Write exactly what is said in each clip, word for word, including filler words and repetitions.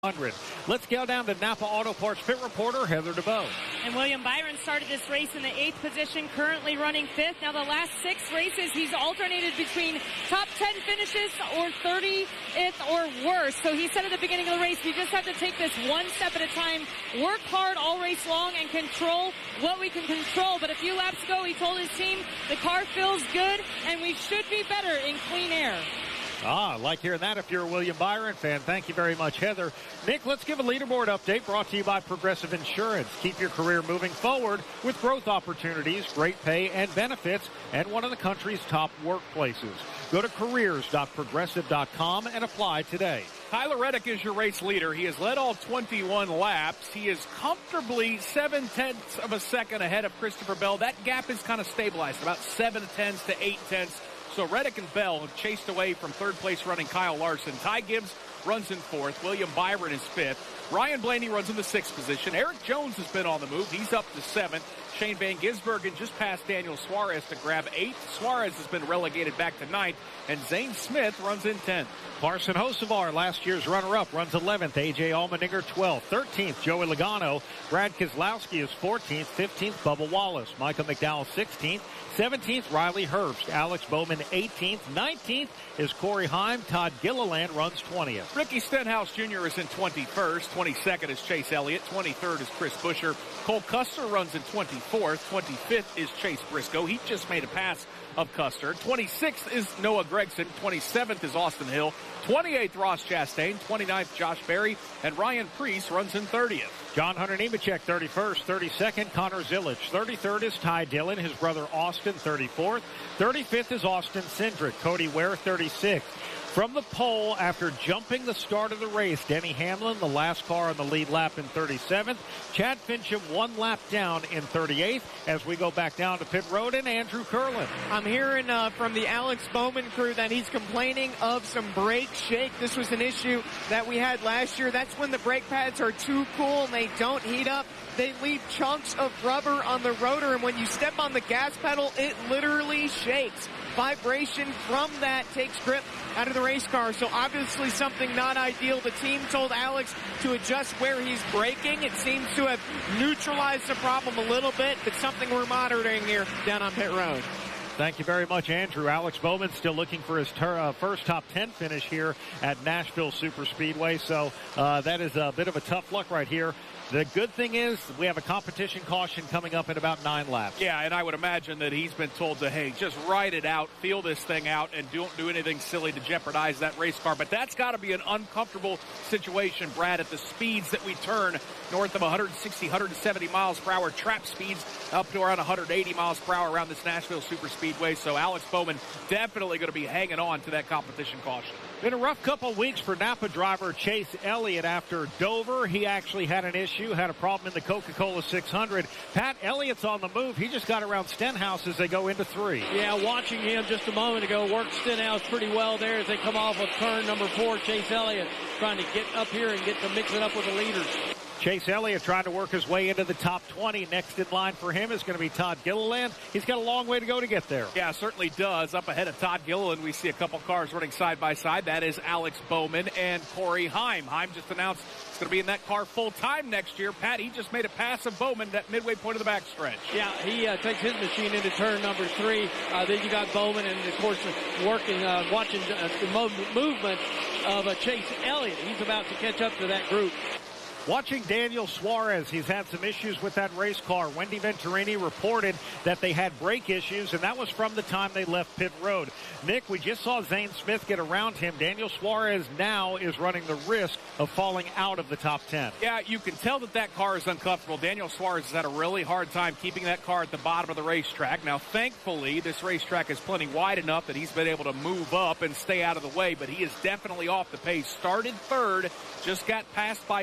Let's go down to Napa Auto Parts pit reporter Heather DeBow. And William Byron started this race in the eighth position, currently running fifth. Now the last six races, he's alternated between top ten finishes or thirtieth or worse. So he said at the beginning of the race, we just have to take this one step at a time, work hard all race long, and control what we can control. But a few laps ago, he told his team, the car feels good, and we should be better in clean air. Ah, I like hearing that if you're a William Byron fan. Thank you very much, Heather. Nick, let's give a leaderboard update brought to you by Progressive Insurance. Keep your career moving forward with growth opportunities, great pay and benefits, and one of the country's top workplaces. Go to careers dot progressive dot com and apply today. Tyler Reddick is your race leader. He has led all twenty-one laps. He is comfortably seven tenths of a second ahead of Christopher Bell. That gap is kind of stabilized, about seven tenths to eight tenths. So Reddick and Bell have chased away from third place running Kyle Larson. Ty Gibbs runs in fourth. William Byron is fifth. Ryan Blaney runs in the sixth position. Eric Jones has been on the move. He's up to seventh. Shane Van Gisbergen just passed Daniel Suarez to grab eighth. Suarez has been relegated back to ninth. And Zane Smith runs in tenth. Carson Hocevar, last year's runner-up, runs eleventh. A J Allmendinger, twelfth. thirteenth, Joey Logano. Brad Keselowski is fourteenth. fifteenth, Bubba Wallace. Michael McDowell, sixteenth. seventeenth, Riley Herbst. Alex Bowman, eighteenth. nineteenth is Corey Heim. Todd Gilliland runs twentieth. Ricky Stenhouse Junior is in twenty-first. twenty-second is Chase Elliott. twenty-third is Chris Buescher. Cole Custer runs in twenty-fourth. twenty-fifth is Chase Briscoe. He just made a pass of Custer. twenty-sixth is Noah Gragson. twenty-seventh is Austin Hill. twenty-eighth, Ross Chastain. twenty-ninth, Josh Berry. And Ryan Preece runs in thirtieth. John Hunter Nemechek, thirty-first. thirty-second, Connor Zillich. thirty-third is Ty Dillon. His brother Austin, thirty-fourth. thirty-fifth is Austin Cindric. Cody Ware, thirty-sixth. From the pole, after jumping the start of the race, Denny Hamlin, the last car on the lead lap in thirty-seventh. Chad Fincham, one lap down in thirty-eighth. As we go back down to pit road, and Andrew Curlin. I'm hearing uh, from the Alex Bowman crew that he's complaining of some brake shake. This was an issue that we had last year. That's when the brake pads are too cool and they don't heat up. They leave chunks of rubber on the rotor, and when you step on the gas pedal, it literally shakes. Vibration from that takes grip out of the race car, so obviously something not ideal. The team told Alex to adjust where he's braking. It seems to have neutralized the problem a little bit, but something we're monitoring here down on pit road. Thank you very much, Andrew. Alex Bowman still looking for his ter- uh, first top ten finish here at Nashville Super Speedway, so uh, that is a bit of a tough luck right here. The good thing is we have a competition caution coming up in about nine laps. Yeah, and I would imagine that he's been told to, hey, just ride it out, feel this thing out, and don't do anything silly to jeopardize that race car. But that's got to be an uncomfortable situation, Brad, at the speeds that we turn north of one sixty, one seventy miles per hour, trap speeds up to around one eighty miles per hour around this Nashville Super Speedway. So Alex Bowman definitely going to be hanging on to that competition caution. Been a rough couple of weeks for Napa driver Chase Elliott after Dover. He actually had an issue, had a problem in the Coca-Cola six hundred. Pat Elliott's on the move. He just got around Stenhouse as they go into three. Yeah, watching him just a moment ago work Stenhouse pretty well there as they come off of turn number four. Chase Elliott trying to get up here and get to mix it up with the leaders. Chase Elliott trying to work his way into the top twenty. Next in line for him is going to be Todd Gilliland. He's got a long way to go to get there. Yeah, certainly does. Up ahead of Todd Gilliland, we see a couple cars running side by side. That is Alex Bowman and Corey Heim. Heim just announced he's going to be in that car full time next year. Pat, he just made a pass of Bowman at midway point of the backstretch. Yeah, he uh, takes his machine into turn number three. Uh, then you got Bowman and, of course, working, uh, watching uh, the mo- movement of uh, Chase Elliott. He's about to catch up to that group. Watching Daniel Suarez, he's had some issues with that race car. Wendy Venturini reported that they had brake issues, and that was from the time they left pit road. Nick, we just saw Zane Smith get around him. Daniel Suarez now is running the risk of falling out of the top ten. Yeah, you can tell that that car is uncomfortable. Daniel Suarez has had a really hard time keeping that car at the bottom of the racetrack. Now, thankfully, this racetrack is plenty wide enough that he's been able to move up and stay out of the way, but he is definitely off the pace. Started third, just got passed by Zane Smith.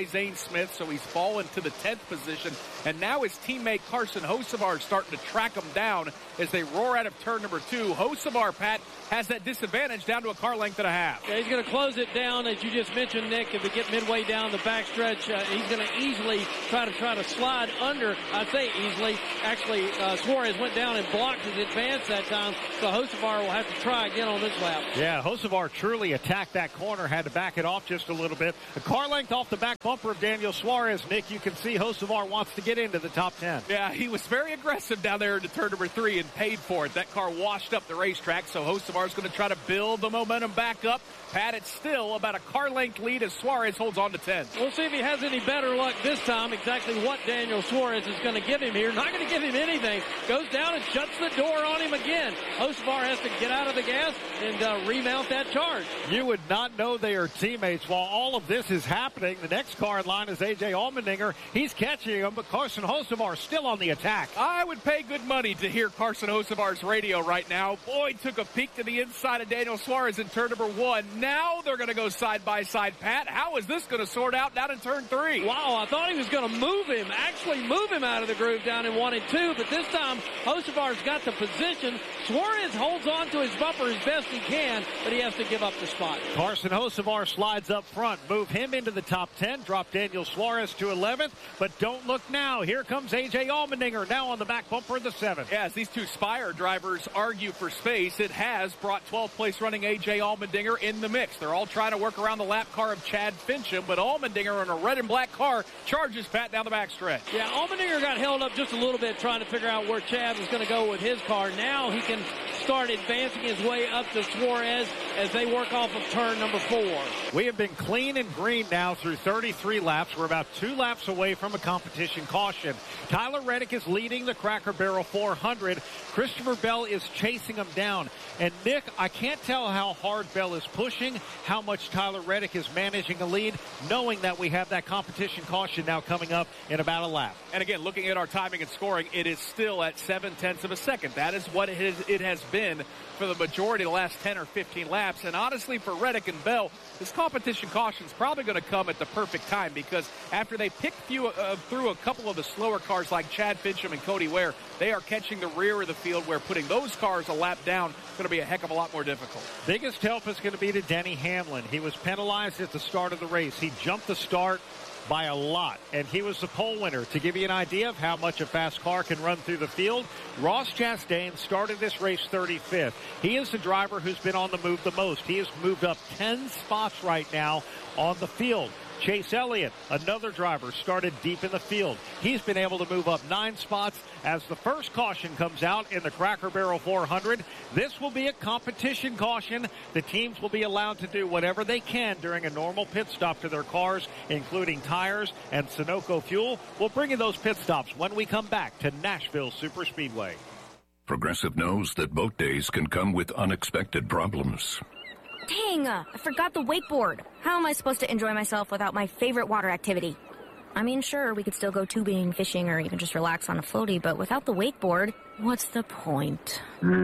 Smith, so he's fallen to the tenth position. And now his teammate Carson Hocevar is starting to track him down as they roar out of turn number two. Hocevar, Pat, has that disadvantage down to a car length and a half. Yeah, he's going to close it down, as you just mentioned, Nick. If we get midway down the backstretch, uh, he's going to easily try to try to slide under. I'd say easily. Actually, uh, Suarez went down and blocked his advance that time, so Hocevar will have to try again on this lap. Yeah, Hocevar truly attacked that corner, had to back it off just a little bit. A car length off the back bumper of Daniel Suarez. Nick, you can see Hocevar wants to get into the top ten. Yeah, he was very aggressive down there into turn number three and paid for it. That car washed up the racetrack, so Hocevar is going to try to build the momentum back up. Pat, it's still about a car length lead as Suarez holds on to ten. We'll see if he has any better luck this time, exactly what Daniel Suarez is going to give him here. Not going to give him anything. Goes down and shuts the door on him again. Hocevar has to get out of the gas and uh, remount that charge. You would not know they are teammates while all of this is happening. The next car in line is A J Allmendinger. He's catching him, but Carson Hocevar is still on the attack. I would pay good money to hear Carson Hocevar's radio right now. Boyd took a peek to the inside of Daniel Suarez in turn number one. Now they're going to go side by side. Pat, how is this going to sort out down in turn three? Wow, I thought he was going to move him, actually move him out of the groove down in one and two, but this time Hocevar's got the position. Suarez holds on to his bumper as best he can, but he has to give up the spot. Carson Hocevar slides up front, move him into the top ten, drop Daniel Suarez to eleventh, but don't look now. Here comes A J Allmendinger now on the back bumper of the seventh. Yeah, as these two Spire drivers argue for space, it has brought twelfth place running A J Allmendinger in the mix. They're all trying to work around the lap car of Chad Fincham, but Allmendinger in a red and black car charges Pat down the backstretch. Yeah, Allmendinger got held up just a little bit trying to figure out where Chad was going to go with his car. Now he can start advancing his way up to Suarez as they work off of turn number four. We have been clean and green now through thirty-three laps. We're about two laps away from a competition caution. Tyler Reddick is leading the Cracker Barrel four hundred. Christopher Bell is chasing him down. And Nick, I can't tell how hard Bell is pushing, how much Tyler Reddick is managing a lead, knowing that we have that competition caution now coming up in about a lap. And again, looking at our timing and scoring, it is still at seven tenths of a second. That is what it has, it has been for the majority of the last ten or fifteen laps. And honestly, for Reddick and Bell, this competition caution is probably going to come at the perfect time, because after they pick few, uh, through a couple of the slower cars like Chad Fincham and Cody Ware, they are catching the rear of the field, where putting those cars a lap down is going to be a heck of a lot more difficult. Biggest help is going to be to Denny Hamlin. He was penalized at the start of the race. He jumped the start by a lot, and he was the pole winner. To give you an idea of how much a fast car can run through the field, Ross Chastain started this race thirty-fifth. He is the driver who's been on the move the most. He has moved up ten spots right now on the field. Chase Elliott, another driver, started deep in the field. He's been able to move up nine spots as the first caution comes out in the Cracker Barrel four hundred. This will be a competition caution. The teams will be allowed to do whatever they can during a normal pit stop to their cars, including tires and Sunoco fuel. We'll bring you those pit stops when we come back to Nashville Superspeedway. Progressive knows that boat days can come with unexpected problems. Dang, uh, I forgot the wakeboard. How am I supposed to enjoy myself without my favorite water activity? I mean, sure, we could still go tubing, fishing, or even just relax on a floaty, but without the wakeboard, what's the point?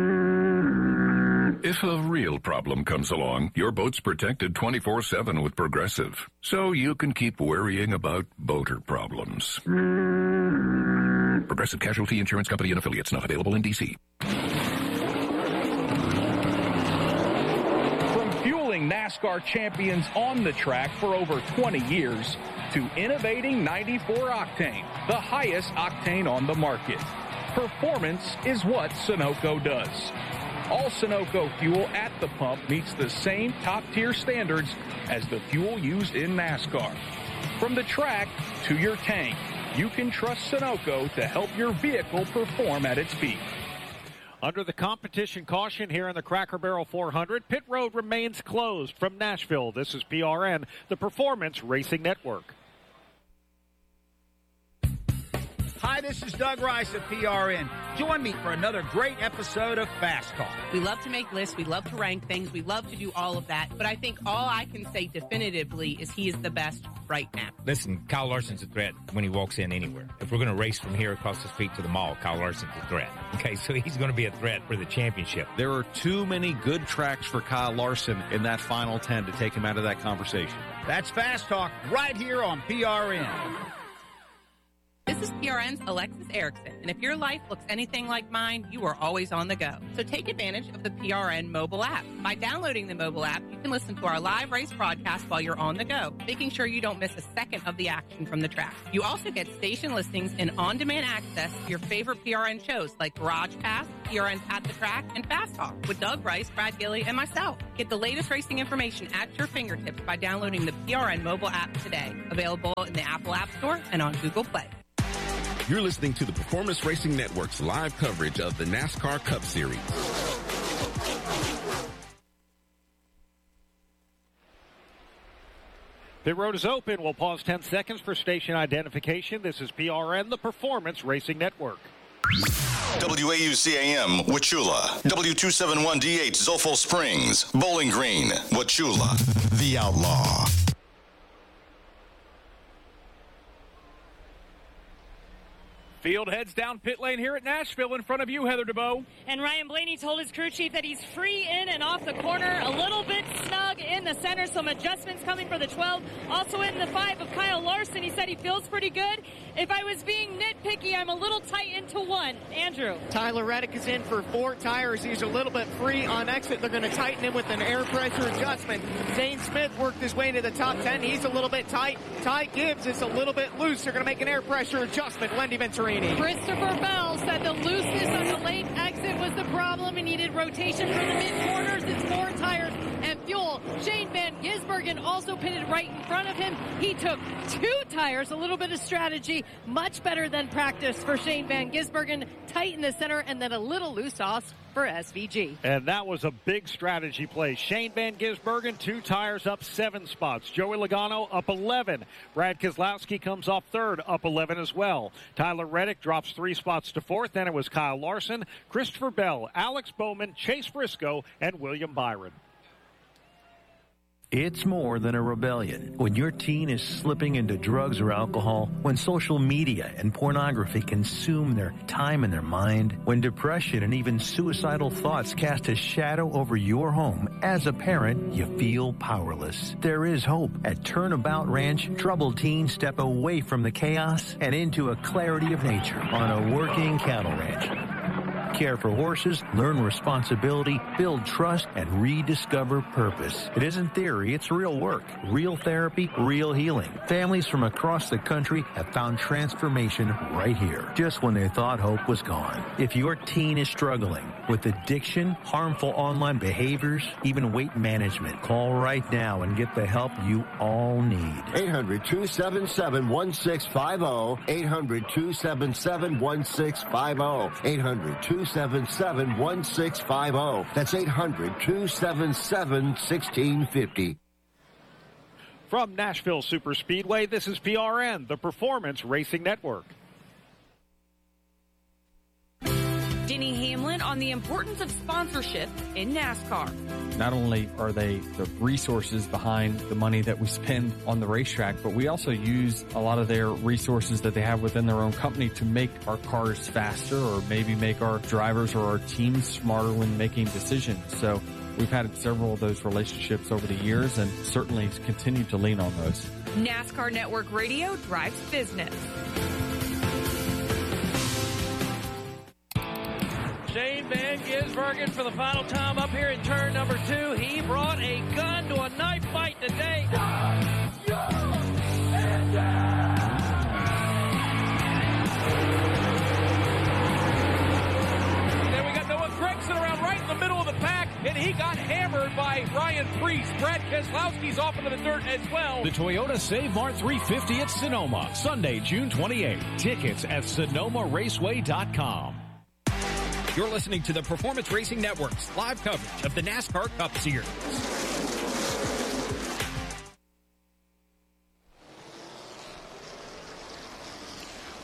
If a real problem comes along, your boat's protected twenty-four seven with Progressive, so you can keep worrying about boater problems. Progressive Casualty Insurance Company and Affiliates, not available in D C. NASCAR champions on the track for over twenty years to innovating ninety-four octane, the highest octane on the market. Performance is what Sunoco does. All Sunoco fuel at the pump meets the same top-tier standards as the fuel used in NASCAR. From the track to your tank, you can trust Sunoco to help your vehicle perform at its peak. Under the competition caution here in the Cracker Barrel four hundred, pit road remains closed. From Nashville, this is P R N, the Performance Racing Network. Hi, this is Doug Rice of P R N. Join me for another great episode of Fast Talk. We love to make lists. We love to rank things. We love to do all of that. But I think all I can say definitively is he is the best right now. Listen, Kyle Larson's a threat when he walks in anywhere. If we're going to race from here across the street to the mall, Kyle Larson's a threat. Okay, so he's going to be a threat for the championship. There are too many good tracks for Kyle Larson in that final ten to take him out of that conversation. That's Fast Talk right here on P R N. This is P R N's Alexis Erickson, and if your life looks anything like mine, you are always on the go. So take advantage of the P R N mobile app. By downloading the mobile app, you can listen to our live race broadcast while you're on the go, making sure you don't miss a second of the action from the track. You also get station listings and on-demand access to your favorite P R N shows like Garage Pass, P R N's At the Track, and Fast Talk with Doug Rice, Brad Gilley, and myself. Get the latest racing information at your fingertips by downloading the P R N mobile app today. Available in the Apple App Store and on Google Play. You're listening to the Performance Racing Network's live coverage of the NASCAR Cup Series. The road is open. We'll pause ten seconds for station identification. This is P R N, the Performance Racing Network. W A U C A M, Wauchula. W two seventy-one D H, Zolfo Springs. Bowling Green, Wauchula. The Outlaw. Field heads down pit lane here at Nashville in front of you, Heather DeBow. And Ryan Blaney told his crew chief that he's free in and off the corner, a little bit snug in the center. Some adjustments coming for the twelve. Also in the five of Kyle Larson. He said he feels pretty good. If I was being nitpicky, I'm a little tight into one. Andrew. Tyler Reddick is in for four tires. He's a little bit free on exit. They're going to tighten him with an air pressure adjustment. Zane Smith worked his way into the top ten. He's a little bit tight. Ty Gibbs is a little bit loose. They're going to make an air pressure adjustment. Wendy Venturini. Christopher Bell said the looseness on the late exit was the problem. He needed rotation for the mid-corners. It's four tires and fuel. Shane Van Gisbergen also pitted right in front of him. He took two tires, a little bit of strategy, much better than practice for Shane Van Gisbergen. Tight in the center and then a little loose off for S V G. And that was a big strategy play. Shane Van Gisbergen, two tires up seven spots. Joey Logano up eleven. Brad Keselowski comes off third, up eleven as well. Tyler Reddick drops three spots to fourth. Then it was Kyle Larson, Christopher Bell, Alex Bowman, Chase Briscoe, and William Byron. It's more than a rebellion. When your teen is slipping into drugs or alcohol, when social media and pornography consume their time and their mind, when depression and even suicidal thoughts cast a shadow over your home, as a parent, you feel powerless. There is hope. At Turnabout Ranch, troubled teens step away from the chaos and into a clarity of nature on a working cattle ranch. Care for horses, learn responsibility, build trust, and rediscover purpose. It isn't theory, it's real work, real therapy, real healing. Families from across the country have found transformation right here, just when they thought hope was gone. If your teen is struggling with addiction, harmful online behaviors, even weight management, call right now and get the help you all need. eight hundred, two seven seven, one six five zero. eight hundred, two seven seven, one six five zero. eight hundred, two seven seven, one six five zero. That's eight hundred, two seven seven, one six five zero. From Nashville Superspeedway, this is P R N, the Performance Racing Network. Denny Hamlin on the importance of sponsorship in NASCAR. Not only are they the resources behind the money that we spend on the racetrack, but we also use a lot of their resources that they have within their own company to make our cars faster or maybe make our drivers or our teams smarter when making decisions. So we've had several of those relationships over the years and certainly continue to lean on those. NASCAR Network Radio drives business. Shane Van Gisbergen for the final time up here in turn number two. He brought a gun to a knife fight today. Then we got Noah Gragson around right in the middle of the pack, and he got hammered by Ryan Preece. Brad Keselowski's off into the dirt as well. The Toyota Save Mart three fifty at Sonoma, Sunday, June twenty-eighth. Tickets at sonoma raceway dot com. You're listening to the Performance Racing Network's live coverage of the NASCAR Cup Series.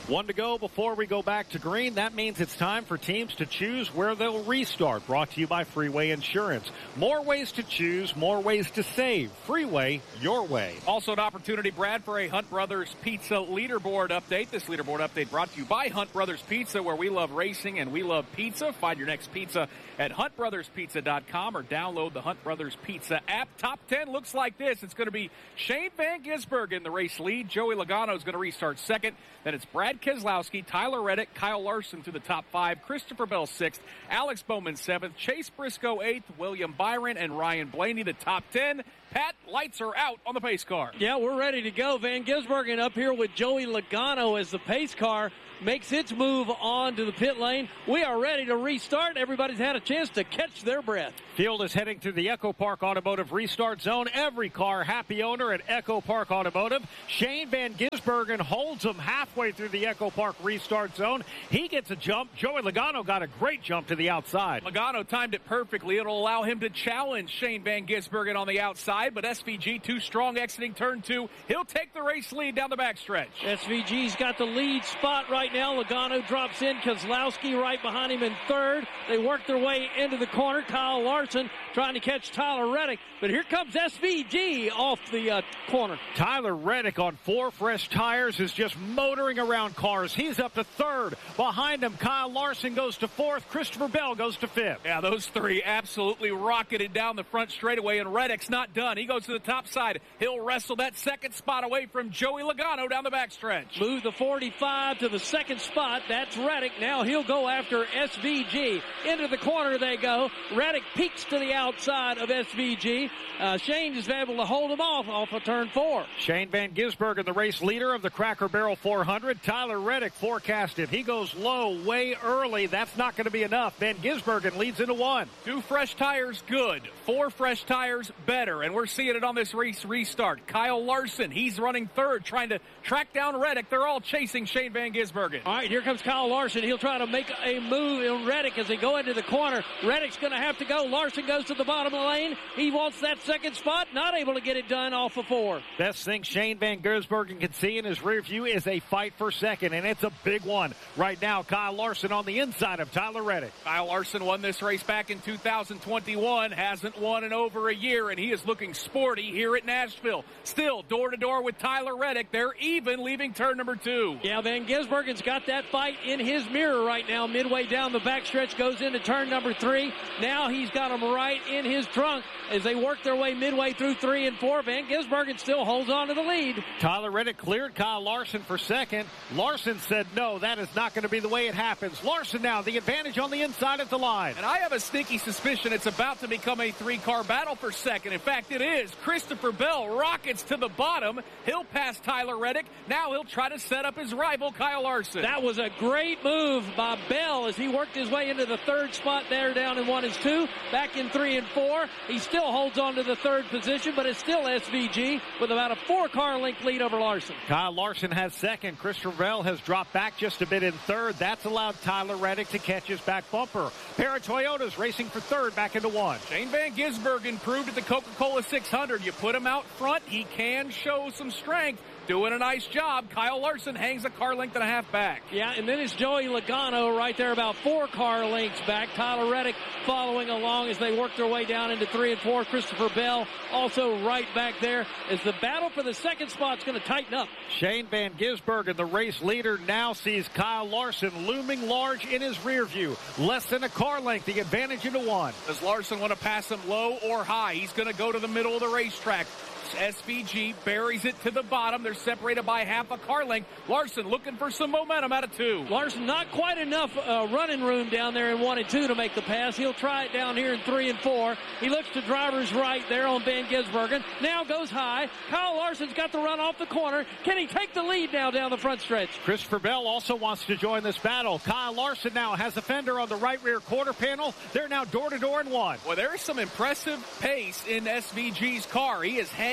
One to go before we go back to green. That means it's time for teams to choose where they'll restart. Brought to you by Freeway Insurance. More ways to choose, more ways to save. Freeway, your way. Also an opportunity, Brad, for a Hunt Brothers Pizza leaderboard update. This leaderboard update brought to you by Hunt Brothers Pizza, where we love racing and we love pizza. Find your next pizza at hunt brothers pizza dot com or download the Hunt Brothers Pizza app. Top ten looks like this. It's going to be Shane Van Gisbergen in the race lead. Joey Logano is going to restart second. Then it's Brad Keselowski, Tyler Reddick, Kyle Larson to the top five, Christopher Bell sixth, Alex Bowman seventh, Chase Briscoe eighth, William Byron and Ryan Blaney the top ten. Pat, lights are out on the pace car. Yeah, we're ready to go. Van Gisbergen up here with Joey Logano as the pace car makes its move on to the pit lane. We are ready to restart. Everybody's had a chance to catch their breath. Field is heading to the Echo Park Automotive Restart Zone. Every car happy owner at Echo Park Automotive. Shane Van Gisbergen holds him halfway through the Echo Park Restart Zone. He gets a jump. Joey Logano got a great jump to the outside. Logano timed it perfectly. It'll allow him to challenge Shane Van Gisbergen on the outside, but S V G too strong exiting turn two. He'll take the race lead down the backstretch. S V G's got the lead spot right now. Logano drops in. Keselowski right behind him in third. They work their way into the corner. Kyle Larson trying to catch Tyler Reddick. But here comes S V G off the uh, corner. Tyler Reddick on four fresh tires is just motoring around cars. He's up to third. Behind him, Kyle Larson goes to fourth. Christopher Bell goes to fifth. Yeah, those three absolutely rocketed down the front straightaway, and Reddick's not done. He goes to the top side. He'll wrestle that second spot away from Joey Logano down the backstretch. Move the forty-five to the second spot. That's Reddick. Now he'll go after S V G. Into the corner they go. Reddick peeks to the outside of S V G. Uh, Shane is able to hold him off off of turn four. Shane Van Gisbergen, the race leader of the Cracker Barrel four hundred. Tyler Reddick forecasted. He goes low way early. That's not going to be enough. Van Gisbergen leads into one. Two fresh tires, good. Four fresh tires, better. And we're seeing it on this race restart. Kyle Larson, he's running third, trying to track down Reddick. They're all chasing Shane Van Gisbergen. All right, here comes Kyle Larson. He'll try to make a move in Reddick as they go into the corner. Reddick's going to have to go. Larson goes to the bottom of the lane. He wants that second spot. Not able to get it done off of four. Best thing Shane Van Gisbergen can see in his rear view is a fight for second, and it's a big one. Right now, Kyle Larson on the inside of Tyler Reddick. Kyle Larson won this race back in two thousand twenty-one. Hasn't won in over a year, and he is looking sporty here at Nashville. Still door-to-door with Tyler Reddick. They're even leaving turn number two. Yeah, Van Gisbergen's got that fight in his mirror right now. Midway down the backstretch, goes into turn number three. Now he's got him right in his trunk as they work their way midway through three and four. Van Gisbergen still holds on to the lead. Tyler Reddick cleared Kyle Larson for second. Larson said, no, that is not going to be the way it happens. Larson now the advantage on the inside of the line. And I have a sneaky suspicion it's about to become a three-car battle for second. In fact, it is. Christopher Bell rockets to the bottom. He'll pass Tyler Reddick. Now he'll try to set up his rival, Kyle Larson. That was a great move by Bell as he worked his way into the third spot there down in one and two. Back in three and four. He still holds on to the third position, but it's still S V G with about a four-car length lead over Larson. Kyle Larson has second. Christopher Bell has dropped back just a bit in third. That's allowed Tyler Reddick to catch his back bumper. Pair of Toyotas racing for third back into one. Shane Van Gisbergen proved at the Coca-Cola six hundred. You put him out front, he can show some strength. Doing a nice job. Kyle Larson hangs a car length and a half back. Yeah, and then it's Joey Logano right there about four car lengths back. Tyler Reddick following along as they work their way down into three and four. Christopher Bell also right back there as the battle for the second spot is going to tighten up. Shane Van Gisbergen, the race leader, now sees Kyle Larson looming large in his rear view. Less than a car length, the advantage into one. Does Larson want to pass him low or high? He's going to go to the middle of the racetrack. S V G buries it to the bottom. They're separated by half a car length. Larson looking for some momentum out of two. Larson not quite enough uh, running room down there in one and two to make the pass. He'll try it down here in three and four. He looks to driver's right there on Van Gisbergen. Now goes high. Kyle Larson's got the run off the corner. Can he take the lead now down the front stretch? Christopher Bell also wants to join this battle. Kyle Larson now has a fender on the right rear quarter panel. They're now door to door in one. Well, there's some impressive pace in S V G's car. He is hanging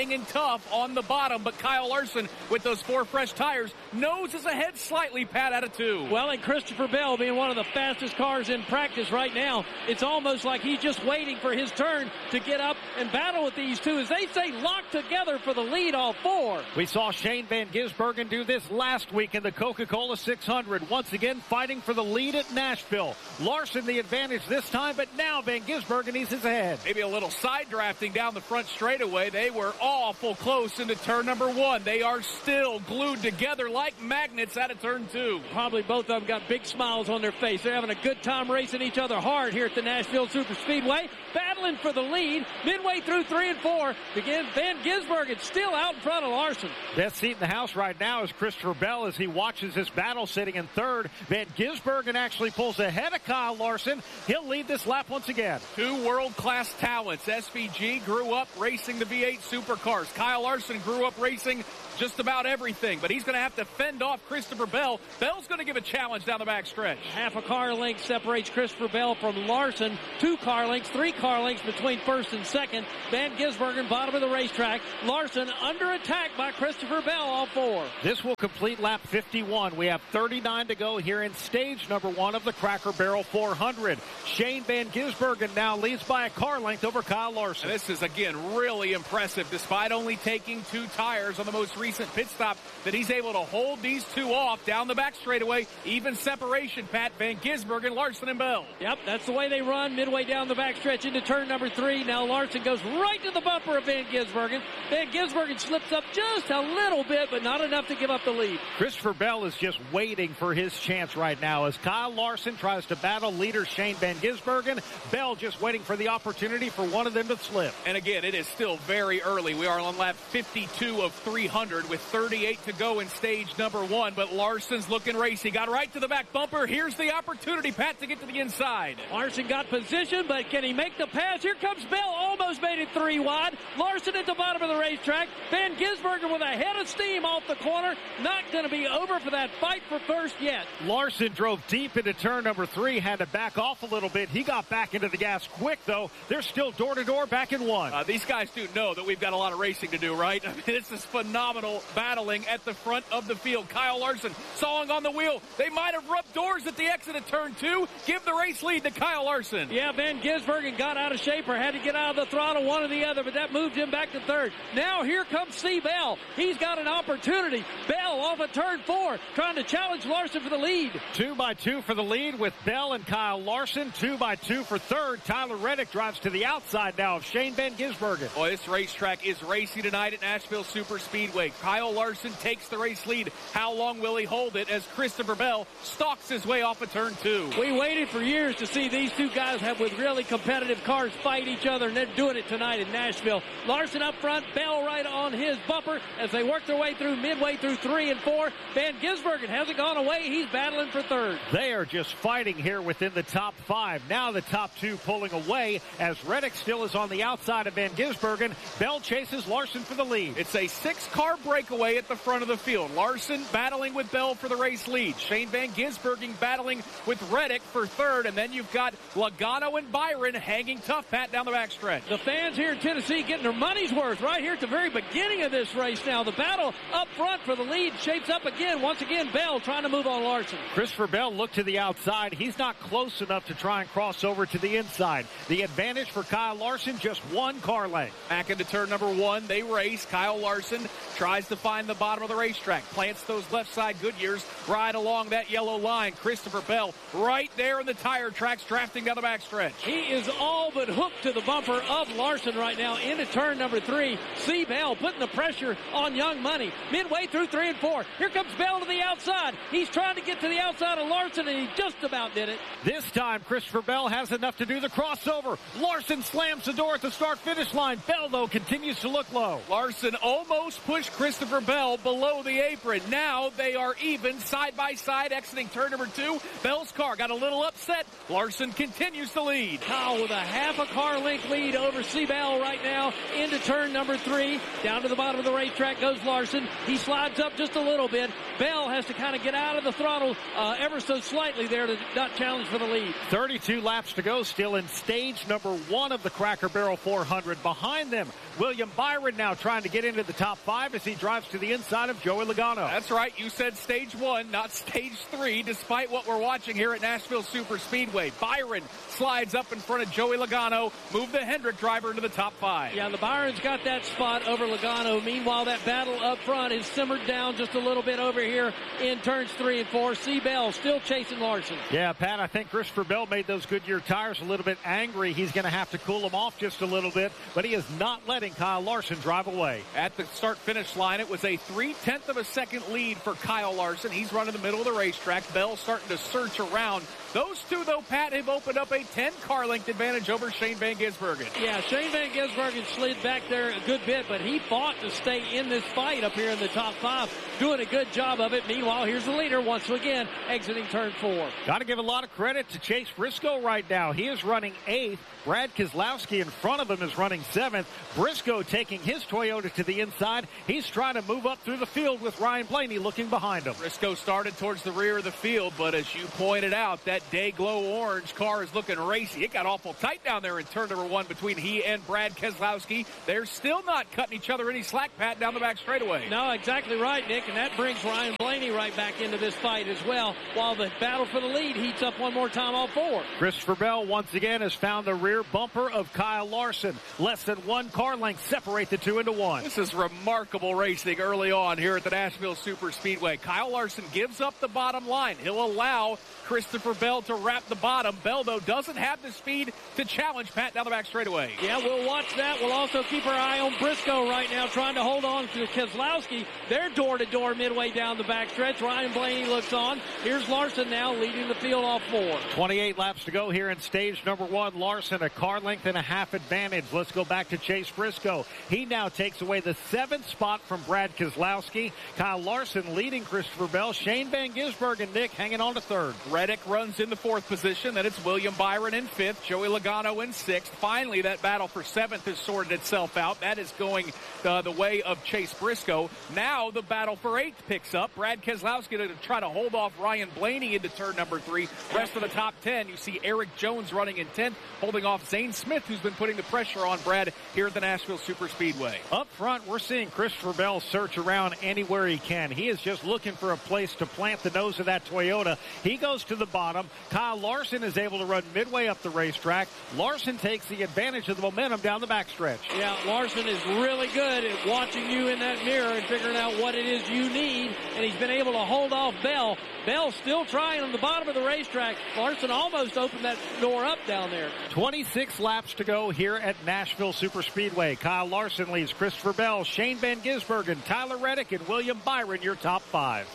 hanging tough on the bottom, but Kyle Larson with those four fresh tires, nose is ahead slightly, Pat, out of two. Well, and Christopher Bell being one of the fastest cars in practice right now, it's almost like he's just waiting for his turn to get up and battle with these two, as they say, locked together for the lead, all four. We saw Shane Van Gisbergen do this last week in the Coca-Cola six hundred, once again fighting for the lead at Nashville. Larson the advantage this time, but now Van Gisbergen eases ahead. Maybe a little side drafting down the front straightaway. They were awful close into turn number one. They are still glued together like magnets out of turn two. Probably both of them got big smiles on their face. They're having a good time racing each other hard here at the Nashville Superspeedway, battling for the lead midway through three and four. Again, Van Gisbergen still out in front of Larson. Best seat in the house right now is Christopher Bell as he watches this battle sitting in third. Van Gisbergen actually pulls ahead of Kyle Larson. He'll lead this lap once again. Two world-class talents. S V G grew up racing the V eight supercars. Kyle Larson grew up racing just about everything, but he's going to have to fend off Christopher Bell. Bell's going to give a challenge down the back stretch. Half a car length separates Christopher Bell from Larson. Two car lengths, three car lengths between first and second. Van Gisbergen, bottom of the racetrack. Larson under attack by Christopher Bell, all four. This will complete lap fifty-one. We have thirty-nine to go here in stage number one of the Cracker Barrel four hundred. Shane Van Gisbergen now leads by a car length over Kyle Larson. And this is, again, really impressive. Despite only taking two tires on the most recent pit stop, that he's able to hold these two off down the back straightaway. Even separation, Pat. Van Gisbergen, Larson, and Bell. Yep, that's the way they run midway down the back stretch into turn number three. Now Larson goes right to the bumper of Van Gisbergen. Van Gisbergen slips up just a little bit, but not enough to give up the lead. Christopher Bell is just waiting for his chance right now as Kyle Larson tries to battle leader Shane Van Gisbergen. Bell just waiting for the opportunity for one of them to slip. And again, it is still very early. We are on lap fifty-two of three hundred with thirty-eight to go in stage number one, but Larson's looking racy. Got right to the back bumper. Here's the opportunity, Pat, to get to the inside. Larson got position, but can he make the pass? Here comes Bell. Almost made it three wide. Larson at the bottom of the racetrack. Van Gisbergen with a head of steam off the corner. Not going to be over for that fight for first yet. Larson drove deep into turn number three, had to back off a little bit. He got back into the gas quick, though. They're still door-to-door back in one. Uh, these guys do know that we've got a lot of racing to do, right? I mean, this is phenomenal battling at the front of the field. Kyle Larson sawing on the wheel. They might have rubbed doors at the exit of turn two. Give the race lead to Kyle Larson. Yeah, Van Gisbergen got out of shape or had to get out of the throttle, one or the other, but that moved him back to third. Now here comes C. Bell. He's got an opportunity. Bell off of turn four, trying to challenge Larson for the lead. Two by two for the lead with Bell and Kyle Larson. Two by two for third. Tyler Reddick drives to the outside now of Shane Van Gisbergen. Boy, this racetrack is racy tonight at Nashville Superspeedway. Kyle Larson takes the race lead. How long will he hold it as Christopher Bell stalks his way off of turn two? We waited for years to see these two guys have with really competitive cars fight each other, and they're doing it tonight in Nashville. Larson up front, Bell right on his bumper as they work their way through midway through three and four. Van Gisbergen hasn't gone away. He's battling for third. They are just fighting here within the top five. Now the top two pulling away as Reddick still is on the outside of Van Gisbergen. Bell chases Larson for the lead. It's a six-car breakaway at the front of the field. Larson battling with Bell for the race lead. Shane Van Gisbergen battling with Reddick for third. And then you've got Logano and Byron hanging tough, Pat, down the backstretch. The fans here in Tennessee getting their money's worth right here at the very beginning of this race now. The battle up front for the lead shapes up again. Once again, Bell trying to move on Larson. Christopher Bell looked to the outside. He's not close enough to try and cross over to the inside. The advantage for Kyle Larson, just one car length. Back into turn number one, they race. Kyle Larson tries to find the bottom of the racetrack. Plants those left side Goodyears right along that yellow line. Christopher Bell right there in the tire tracks, drafting down the backstretch. He is all but hooked to the bumper of Larson right now into turn number three. C. Bell putting the pressure on Young Money. Midway through three and four. Here comes Bell to the outside. He's trying to get to the outside of Larson, and he just about did it. This time, Christopher Bell has enough to do the crossover. Larson slams the door at the start-finish line. Bell, though, continues to look low. Larson almost pushed Christopher Bell below the apron. Now they are even side by side exiting turn number two. Bell's car got a little upset. Larson continues to lead. Kyle with a half a car length lead over over Seabell right now into turn number three. Down to the bottom of the racetrack goes Larson. He slides up just a little bit. Bell has to kind of get out of the throttle uh, ever so slightly there to not challenge for the lead. thirty-two laps to go, still in stage number one of the Cracker Barrel four hundred. Behind them, William Byron now trying to get into the top five as he drives to the inside of Joey Logano. That's right. You said stage one, not stage three, despite what we're watching here at Nashville Super Speedway. Byron slides up in front of Joey Logano, move the Hendrick driver into the top five. Yeah, the Byron's got that spot over Logano. Meanwhile, that battle up front is simmered down just a little bit over here in turns three and four. C. Bell still chasing Larson. Yeah, Pat, I think Christopher Bell made those Goodyear tires a little bit angry. He's going to have to cool them off just a little bit, but he is not letting Kyle Larson drive away. At the start-finish line, it was a three-tenth of a second lead for Kyle Larson. He's running the middle of the racetrack. Bell starting to search around. Those two, though, Pat, have opened up a ten-car length advantage over Shane Van Gisbergen. Yeah, Shane Van Gisbergen slid back there a good bit, but he fought to stay in this fight up here in the top five, doing a good job of it. Meanwhile, here's the leader once again, exiting turn four. Got to give a lot of credit to Chase Briscoe right now. He is running eighth. Brad Keselowski in front of him is running seventh. Briscoe taking his Toyota to the inside. He's trying to move up through the field with Ryan Blaney looking behind him. Briscoe started towards the rear of the field, but as you pointed out, that day glow orange car is looking racy. It got awful tight down there in turn number one between he and Brad Keselowski. They're still not cutting each other any slack, Pat, down the back straightaway. No, exactly right, Nick, and that brings Ryan Blaney right back into this fight as well, while the battle for the lead heats up one more time, all four. Christopher Bell once again has found the rear bumper of Kyle Larson. Less than one car length separate the two into one. This is remarkable racing early on here at the Nashville Super Speedway. Kyle Larson gives up the bottom line. He'll allow Christopher Bell to wrap the bottom. Bell, though, doesn't have the speed to challenge Pat down the back straightaway. Yeah, we'll watch that. We'll also keep our eye on Briscoe right now, trying to hold on to Keselowski. They're door-to-door midway down the backstretch. Ryan Blaney looks on. Here's Larson now leading the field off four. twenty-eight laps to go here in stage number one. Larson a car length and a half advantage. Let's go back to Chase Briscoe. He now takes away the seventh spot from Brad Keselowski. Kyle Larson leading Christopher Bell. Shane Van Gisbergen, Nick, hanging on to third. Reddick runs in the fourth position. Then it's William Byron in fifth. Joey Logano in sixth. Finally, that battle for seventh has sorted itself out. That is going uh, the way of Chase Briscoe. Now the battle for eighth picks up. Brad Keselowski to try to hold off Ryan Blaney into turn number three. Rest of the top ten, you see Eric Jones running in tenth, holding off Zane Smith, who's been putting the pressure on Brad here at the Nashville Super Speedway. Up front, we're seeing Christopher Bell search around anywhere he can. He is just looking for a place to plant the nose of that Toyota. He goes to the bottom. Kyle Larson is able to run midway up the racetrack. Larson takes the advantage of the momentum down the backstretch. Yeah, Larson is really good at watching you in that mirror and figuring out what it is you need, and he's been able to hold off Bell. Bell still trying on the bottom of the racetrack. Larson almost opened that door up down there. twenty-six laps to go here at Nashville Super Speedway. Kyle Larson leads Christopher Bell, Shane Van Gisbergen, Tyler Reddick, and William Byron, your top five.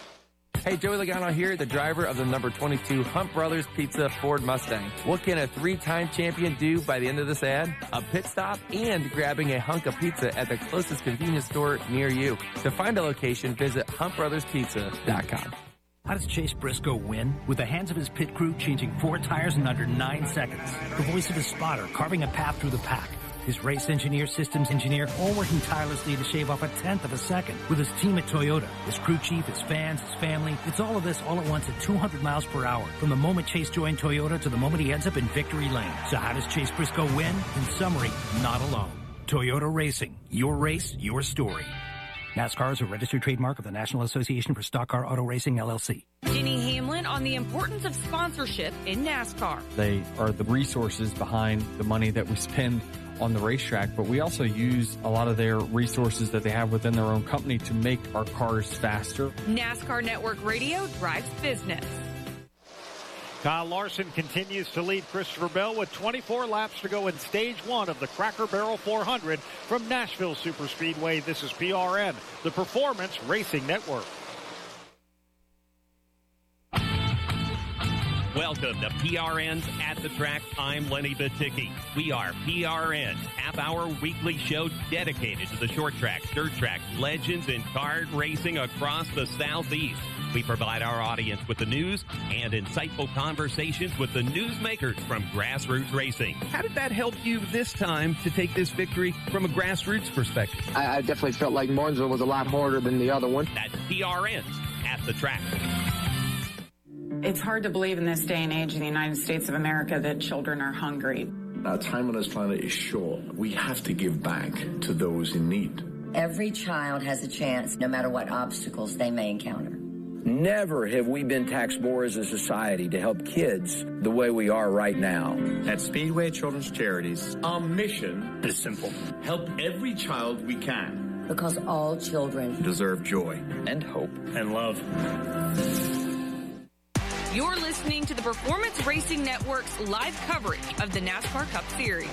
Hey, Joey Logano here, the driver of the number twenty-two Hunt Brothers Pizza Ford Mustang. What can a three-time champion do by the end of this ad? A pit stop and grabbing a hunk of pizza at the closest convenience store near you. To find a location, visit hunt brothers pizza dot com. How does Chase Briscoe win? With the hands of his pit crew changing four tires in under nine seconds. The voice of his spotter carving a path through the pack. His race engineer, systems engineer, all working tirelessly to shave off a tenth of a second. With his team at Toyota, his crew chief, his fans, his family. It's all of this all at once at two hundred miles per hour. From the moment Chase joined Toyota to the moment he ends up in victory lane. So how does Chase Briscoe win? In summary, not alone. Toyota Racing. Your race, your story. NASCAR is a registered trademark of the National Association for Stock Car Auto Racing, L L C. Denny Hamlin on the importance of sponsorship in NASCAR. They are the resources behind the money that we spend on the racetrack, but we also use a lot of their resources that they have within their own company to make our cars faster. NASCAR Network Radio drives business. Kyle Larson continues to lead Christopher Bell with twenty-four laps to go in stage one of the Cracker Barrel four hundred from Nashville Super Speedway. This is P R N, the Performance Racing Network. Welcome to P R N's At the Track. I'm Lenny Baticki. We are P R N, half-hour weekly show dedicated to the short track, dirt track, legends, and kart racing across the Southeast. We provide our audience with the news and insightful conversations with the newsmakers from grassroots racing. How did that help you this time to take this victory from a grassroots perspective? I, I definitely felt like Martinsville was a lot harder than the other one. That's P R N's At the Track. It's hard to believe in this day and age in the United States of America that children are hungry. Our time on this planet is short. We have to give back to those in need. Every child has a chance, no matter what obstacles they may encounter. Never have we been taxed more as a society to help kids the way we are right now. At Speedway Children's Charities, our mission is simple. Help every child we can. Because all children deserve joy and hope and love. You're listening to the Performance Racing Network's live coverage of the NASCAR Cup Series.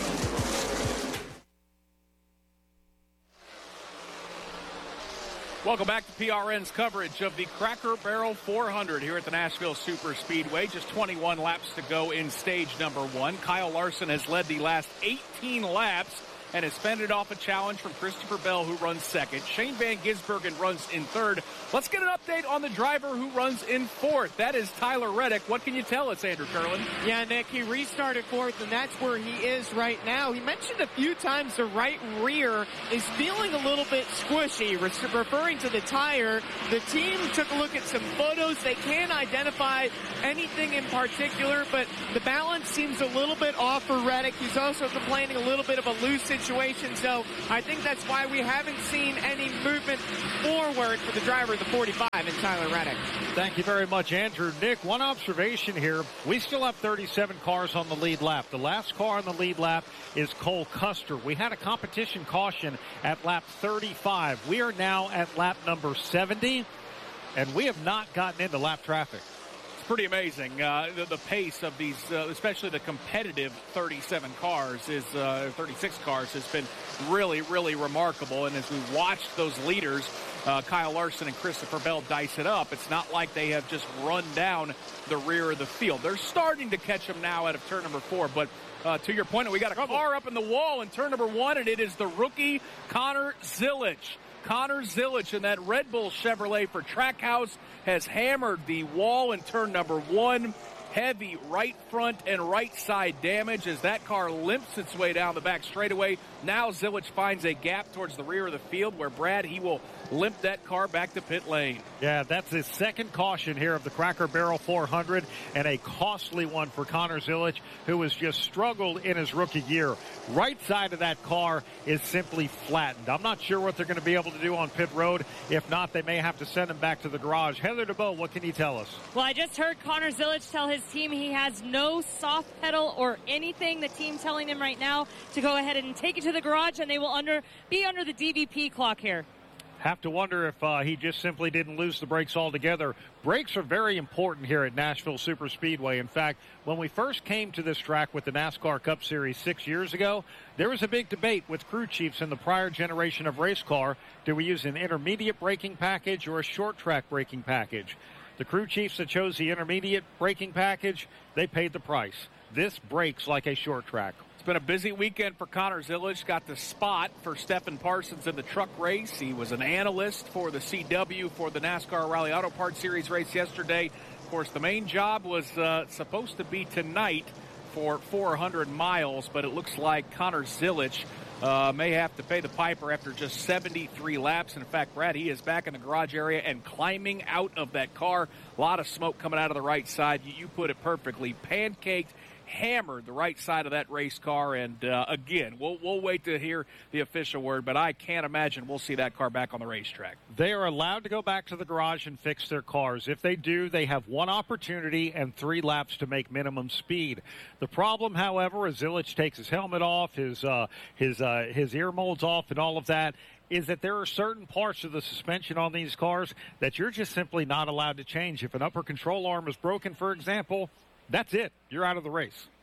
Welcome back to P R N's coverage of the Cracker Barrel four hundred here at the Nashville Super Speedway. Just twenty-one laps to go in stage number one. Kyle Larson has led the last eighteen laps and has fended off a challenge from Christopher Bell, who runs second. Shane Van Gisbergen runs in third. Let's get an update on the driver who runs in fourth. That is Tyler Reddick. What can you tell us, Andrew Curlin? Yeah, Nick, he restarted fourth, and that's where he is right now. He mentioned a few times the right rear is feeling a little bit squishy, re- referring to the tire. The team took a look at some photos. They can't identify anything in particular, but the balance seems a little bit off for Reddick. He's also complaining a little bit of a loose situation, so I think that's why we haven't seen any movement forward for the driver of the forty-five in Tyler Reddick. Thank you very much, Andrew. Nick, one observation here. We still have thirty-seven cars on the lead lap. The last car on the lead lap is Cole Custer. We had a competition caution at lap thirty-five. We are now at lap number seventy, and we have not gotten into lap traffic. Pretty amazing. Uh, the, the pace of these, uh, especially the competitive thirty-seven cars, is uh, thirty-six cars, has been really, really remarkable. And as we watch those leaders, uh, Kyle Larson and Christopher Bell dice it up, it's not like they have just run down the rear of the field. They're starting to catch them now out of turn number four. But uh, to your point, we got a car up in the wall in turn number one, and it is the rookie Connor Zilisch. Connor Zilisch in that Red Bull Chevrolet for Trackhouse has hammered the wall in turn number one. Heavy right front and right side damage as that car limps its way down the back straightaway. Now Zilisch finds a gap towards the rear of the field where Brad, he will limp that car back to pit lane. Yeah, that's his second caution here of the Cracker Barrel four hundred, and a costly one for Connor Zilisch, who has just struggled in his rookie year. Right side of that car is simply flattened. I'm not sure what they're going to be able to do on pit road. If not, they may have to send him back to the garage. Heather DeBow, what can you tell us? Well, I just heard Connor Zilisch tell his team he has no soft pedal or anything. The team telling him right now to go ahead and take it to the garage, and they will under be under the D V P clock here. Have to wonder if uh, he just simply didn't lose the brakes altogether. Brakes are very important here at Nashville Super Speedway. In fact, when we first came to this track with the NASCAR Cup Series six years ago, there was a big debate with crew chiefs in the prior generation of race car. Do we use an intermediate braking package or a short track braking package? The crew chiefs that chose the intermediate braking package, they paid the price. This brakes like a short track. It's been a busy weekend for Connor Zilisch. Got the spot for Stephen Parsons in the truck race. He was an analyst for the C W for the NASCAR Rally Auto Parts Series race yesterday. Of course, the main job was uh, supposed to be tonight for four hundred miles, but it looks like Connor Zilisch uh, may have to pay the piper after just seventy-three laps. And in fact, Brad, he is back in the garage area and climbing out of that car. A lot of smoke coming out of the right side. You, you put it perfectly. Pancaked, hammered the right side of that race car, and uh, again, we'll we'll wait to hear the official word, but I can't imagine we'll see that car back on the racetrack. They are allowed to go back to the garage and fix their cars. If they do, they have one opportunity and three laps to make minimum speed. The problem, however, is Zilisch takes his helmet off, his uh, his uh, his ear molds off, and all of that, is that there are certain parts of the suspension on these cars that you're just simply not allowed to change. If an upper control arm is broken, for example, that's it. You're out of the race.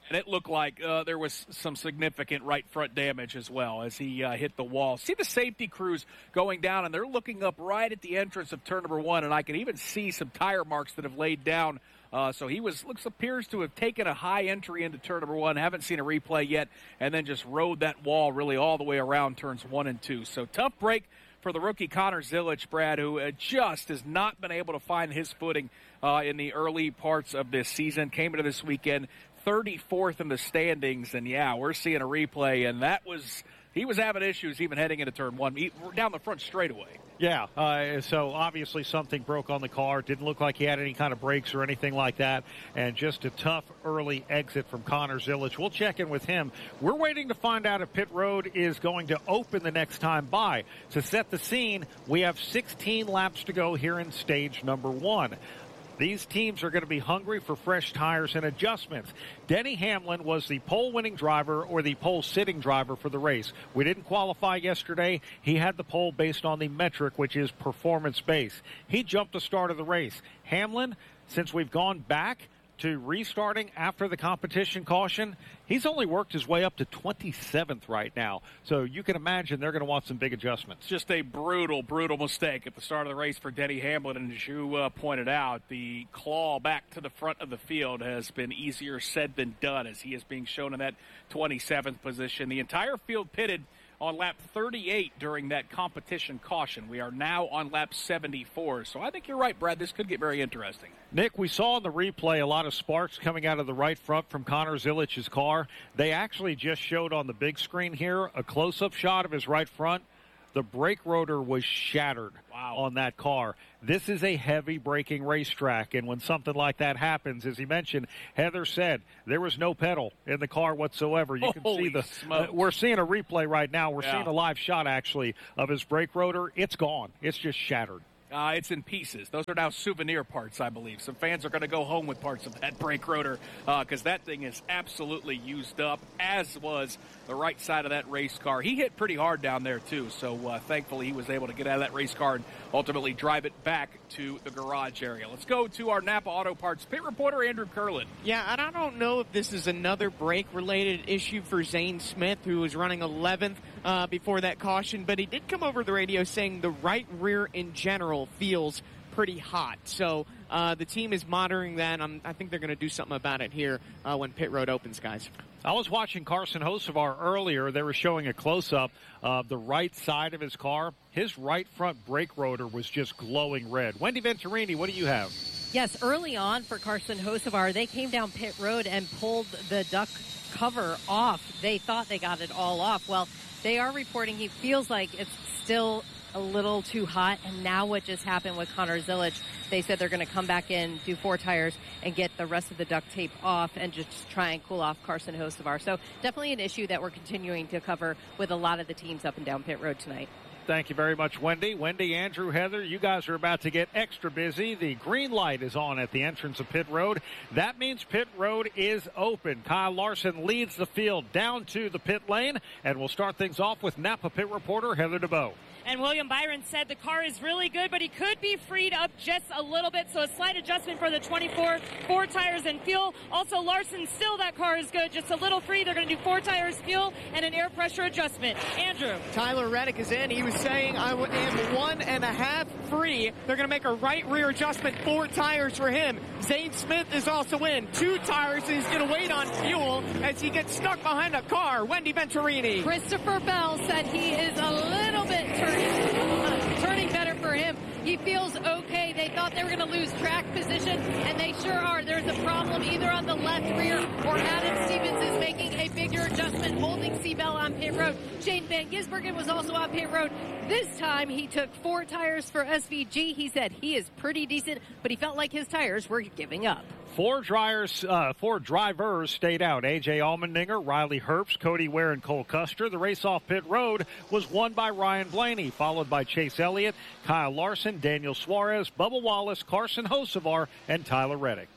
And it looked like uh, there was some significant right front damage as well as he uh, hit the wall. See the safety crews going down, and they're looking up right at the entrance of turn number one, and I can even see some tire marks that have laid down. Uh, so he was looks appears to have taken a high entry into turn number one. Haven't seen a replay yet, and then just rode that wall really all the way around turns one and two. So tough break for the rookie Connor Zilic, Brad, who uh, just has not been able to find his footing uh, in the early parts of this season. Came into this weekend thirty-fourth in the standings, and yeah, we're seeing a replay, and that was he was having issues even heading into turn one, down the front straightaway. Yeah, uh, so obviously something broke on the car. Didn't look like he had any kind of brakes or anything like that. And just a tough early exit from Connor Zilic. We'll check in with him. We're waiting to find out if pit road is going to open the next time by. To set the scene, we have sixteen laps to go here in stage number one. These teams are going to be hungry for fresh tires and adjustments. Denny Hamlin was the pole-winning driver or the pole-sitting driver for the race. We didn't qualify yesterday. He had the pole based on the metric, which is performance-based. He jumped the start of the race. Hamlin, since we've gone back to restarting after the competition caution, he's only worked his way up to twenty-seventh right now. So you can imagine they're going to want some big adjustments. Just a brutal, brutal mistake at the start of the race for Denny Hamlin. And as you uh, pointed out, the claw back to the front of the field has been easier said than done as he is being shown in that twenty-seventh position. The entire field pitted on lap thirty-eight during that competition caution. We are now on lap seventy-four. So I think you're right, Brad. This could get very interesting. Nick, we saw in the replay a lot of sparks coming out of the right front from Connor Zilic's car. They actually just showed on the big screen here a close-up shot of his right front. The brake rotor was shattered wow. on that car. This is a heavy braking racetrack, and when something like that happens, as he mentioned, Heather said there was no pedal in the car whatsoever. You can Holy see the smokes. uh, we're seeing a replay right now. We're yeah. seeing a live shot actually of his brake rotor. It's gone. It's just shattered. Uh, it's in pieces. Those are now souvenir parts, I believe. Some fans are going to go home with parts of that brake rotor because uh, that thing is absolutely used up, as was the right side of that race car. He hit pretty hard down there, too, so uh, thankfully he was able to get out of that race car and ultimately drive it back to the garage area. Let's go to our Napa Auto Parts pit reporter, Andrew Curlin. Yeah, and I don't know if this is another brake-related issue for Zane Smith, who was running eleventh uh, before that caution, but he did come over the radio saying the right rear in general feels pretty hot. So uh, the team is monitoring that. I'm, I think they're going to do something about it here uh, when pit road opens, guys. I was watching Carson Hocevar earlier. They were showing a close-up of the right side of his car. His right front brake rotor was just glowing red. Wendy Venturini, what do you have? Yes, early on for Carson Hocevar, they came down pit road and pulled the duck cover off. They thought they got it all off. Well, they are reporting he feels like it's still a little too hot, and now what just happened with Connor Zilic, they said they're going to come back in, do four tires, and get the rest of the duct tape off and just try and cool off Carson Hocevar. So definitely an issue that we're continuing to cover with a lot of the teams up and down pit road tonight. Thank you very much, Wendy. Wendy, Andrew, Heather, you guys are about to get extra busy. The green light is on at the entrance of pit road. That means pit road is open. Kyle Larson leads the field down to the pit lane, and we'll start things off with Napa pit reporter Heather DeBow. And William Byron said the car is really good, but he could be freed up just a little bit. So a slight adjustment for the twenty-four, four tires and fuel. Also, Larson, still that car is good, just a little free. They're going to do four tires, fuel, and an air pressure adjustment. Andrew. Tyler Reddick is in. He was saying, I am one and a half free. They're going to make a right rear adjustment, four tires for him. Zane Smith is also in. Two tires, and he's going to wait on fuel as he gets stuck behind a car. Wendy Venturini. Christopher Bell said he is a little bit turning, uh, turning better for him. He feels okay. They thought they were going to lose track position, and they sure are. There's a problem either on the left rear, or Adam Stevens is making a bigger adjustment, holding Seabell on pit road. Shane Van Gisbergen was also on pit road. This time he took four tires for S V G. He said he is pretty decent, but he felt like his tires were giving up. Four drivers, uh, four drivers stayed out. A J Allmendinger, Riley Herbst, Cody Ware, and Cole Custer. The race off pit road was won by Ryan Blaney, followed by Chase Elliott, Kyle Larson, Daniel Suarez, Bubba Wallace, Carson Hocevar, and Tyler Reddick.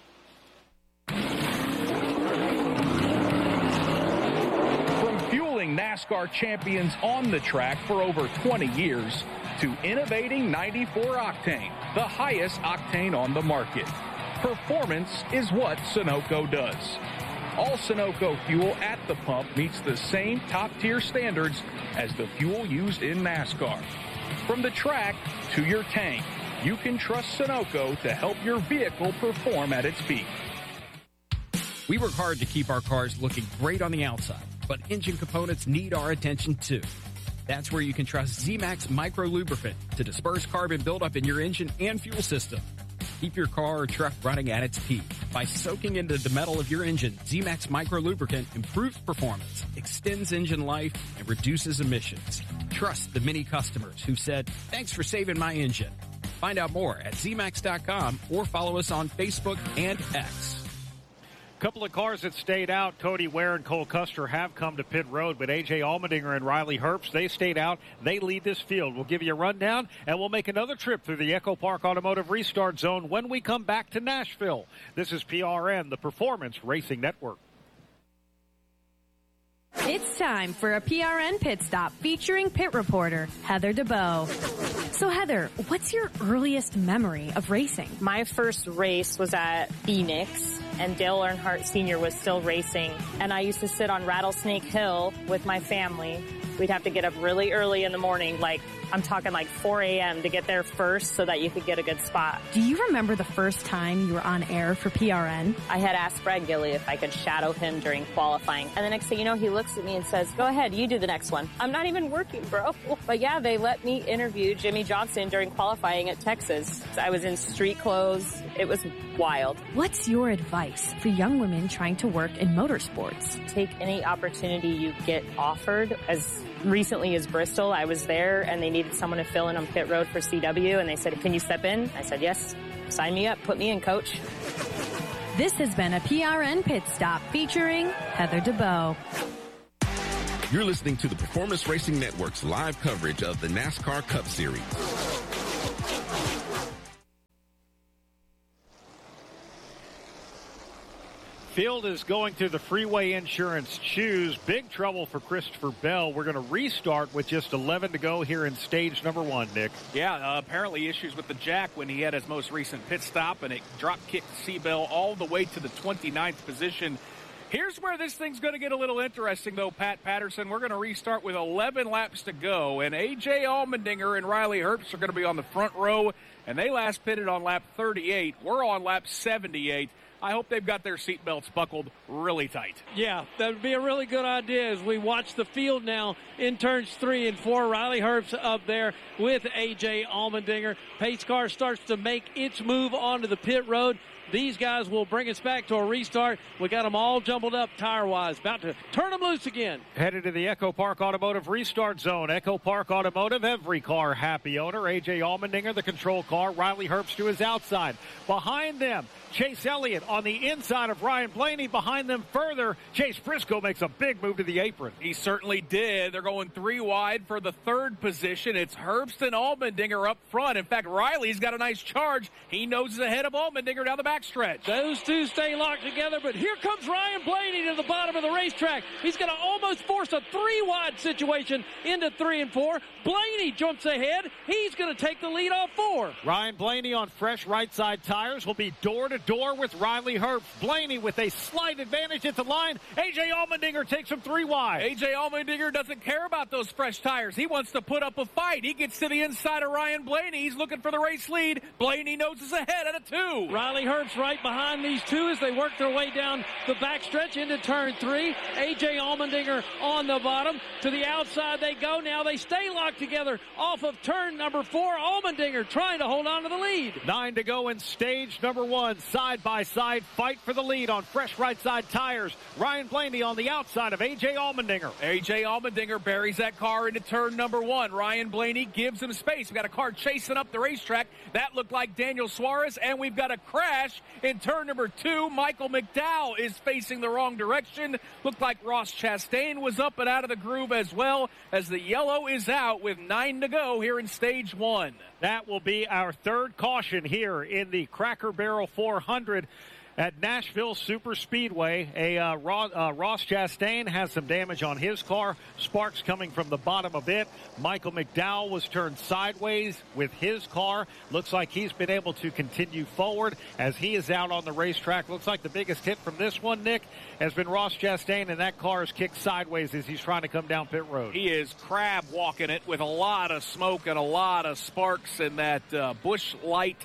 From fueling NASCAR champions on the track for over twenty years to innovating ninety-four octane, the highest octane on the market. Performance is what Sunoco does. All Sunoco fuel at the pump meets the same top-tier standards as the fuel used in NASCAR. From the track to your tank, you can trust Sunoco to help your vehicle perform at its peak. We work hard to keep our cars looking great on the outside, but engine components need our attention too. That's where you can trust Z-Max Micro Lubricant to disperse carbon buildup in your engine and fuel system. Keep your car or truck running at its peak. By soaking into the metal of your engine, Z-Max Micro Lubricant improves performance, extends engine life, and reduces emissions. Trust the many customers who said, "Thanks for saving my engine." Find out more at Z max dot com or follow us on Facebook and X. Couple of cars that stayed out. Cody Ware and Cole Custer have come to pit road, but A J Allmendinger and Riley Herbst, they stayed out. They lead this field. We'll give you a rundown, and we'll make another trip through the Echo Park Automotive Restart Zone when we come back to Nashville. This is P R N, the Performance Racing Network. It's time for a P R N pit stop featuring pit reporter Heather DeBow. So Heather, what's your earliest memory of racing? My first race was at Phoenix, and Dale Earnhardt Senior was still racing. And I used to sit on Rattlesnake Hill with my family. We'd have to get up really early in the morning, like I'm talking like four a.m. to get there first so that you could get a good spot. Do you remember the first time you were on air for P R N? I had asked Brad Gilly if I could shadow him during qualifying. And the next thing you know, he looks at me and says, "Go ahead, you do the next one." I'm not even working, bro. But yeah, they let me interview Jimmy Johnson during qualifying at Texas. I was in street clothes. It was wild. What's your advice for young women trying to work in motorsports? Take any opportunity you get offered. As recently as Bristol, I was there and they needed someone to fill in on pit road for C W, and they said, "Can you step in?" I said, "Yes, sign me up, put me in, coach." This has been a P R N pit stop featuring Heather DeBow. You're listening to the Performance Racing Network's live coverage of the NASCAR Cup Series. Field is going through the Freeway Insurance Choose. Big trouble for Christopher Bell. We're going to restart with just eleven to go here in stage number one, Nick. Yeah, uh, apparently issues with the jack when he had his most recent pit stop, and it drop-kicked Seabell all the way to the twenty-ninth position. Here's where this thing's going to get a little interesting, though, Pat Patterson. We're going to restart with eleven laps to go, and A J Allmendinger and Riley Herbst are going to be on the front row, and they last pitted on lap thirty-eight. We're on lap seventy-eight. I hope they've got their seatbelts buckled really tight. Yeah, that would be a really good idea as we watch the field now in turns three and four. Riley Herbst up there with A J Allmendinger. Pace car starts to make its move onto the pit road. These guys will bring us back to a restart. We got them all jumbled up tire-wise. About to turn them loose again. Headed to the Echo Park Automotive Restart Zone. Echo Park Automotive, every car happy owner. A J Allmendinger, the control car. Riley Herbst to his outside. Behind them, Chase Elliott on the inside of Ryan Blaney. Behind them further, Chase Briscoe makes a big move to the apron. He certainly did. They're going three wide for the third position. It's Herbst and Allmendinger up front. In fact, Riley's got a nice charge. He noses ahead of Allmendinger down the backstretch. Those two stay locked together, but here comes Ryan Blaney to the bottom of the racetrack. He's going to almost force a three-wide situation into three and four. Blaney jumps ahead. He's going to take the lead off four. Ryan Blaney on fresh right-side tires will be door-to-door with Riley Herbst. Blaney with a slight advantage at the line. A J Allmendinger takes him three wide. A J Allmendinger doesn't care about those fresh tires. He wants to put up a fight. He gets to the inside of Ryan Blaney. He's looking for the race lead. Blaney noses ahead at a two. Riley Herbst right behind these two as they work their way down the backstretch into turn three. A J Allmendinger on the bottom. To the outside they go. Now they stay locked together off of turn number four. Allmendinger trying to hold on to the lead. Nine to go in stage number one. Side by side fight for the lead on fresh right side tires. Ryan Blaney on the outside of A J Allmendinger. A J Allmendinger buries that car into turn number one. Ryan Blaney gives him space. We've got a car chasing up the racetrack. That looked like Daniel Suarez, and we've got a crash in turn number two. Michael McDowell is facing the wrong direction. Looked like Ross Chastain was up and out of the groove as well, as the yellow is out with nine to go here in stage one. That will be our third caution here in the Cracker Barrel four hundred. At Nashville Super Speedway, a uh, Ross, uh, Ross Chastain has some damage on his car. Sparks coming from the bottom of it. Michael McDowell was turned sideways with his car. Looks like he's been able to continue forward as he is out on the racetrack. Looks like the biggest hit from this one, Nick, has been Ross Chastain, and that car is kicked sideways as he's trying to come down pit road. He is crab walking it with a lot of smoke and a lot of sparks in that uh, Busch Light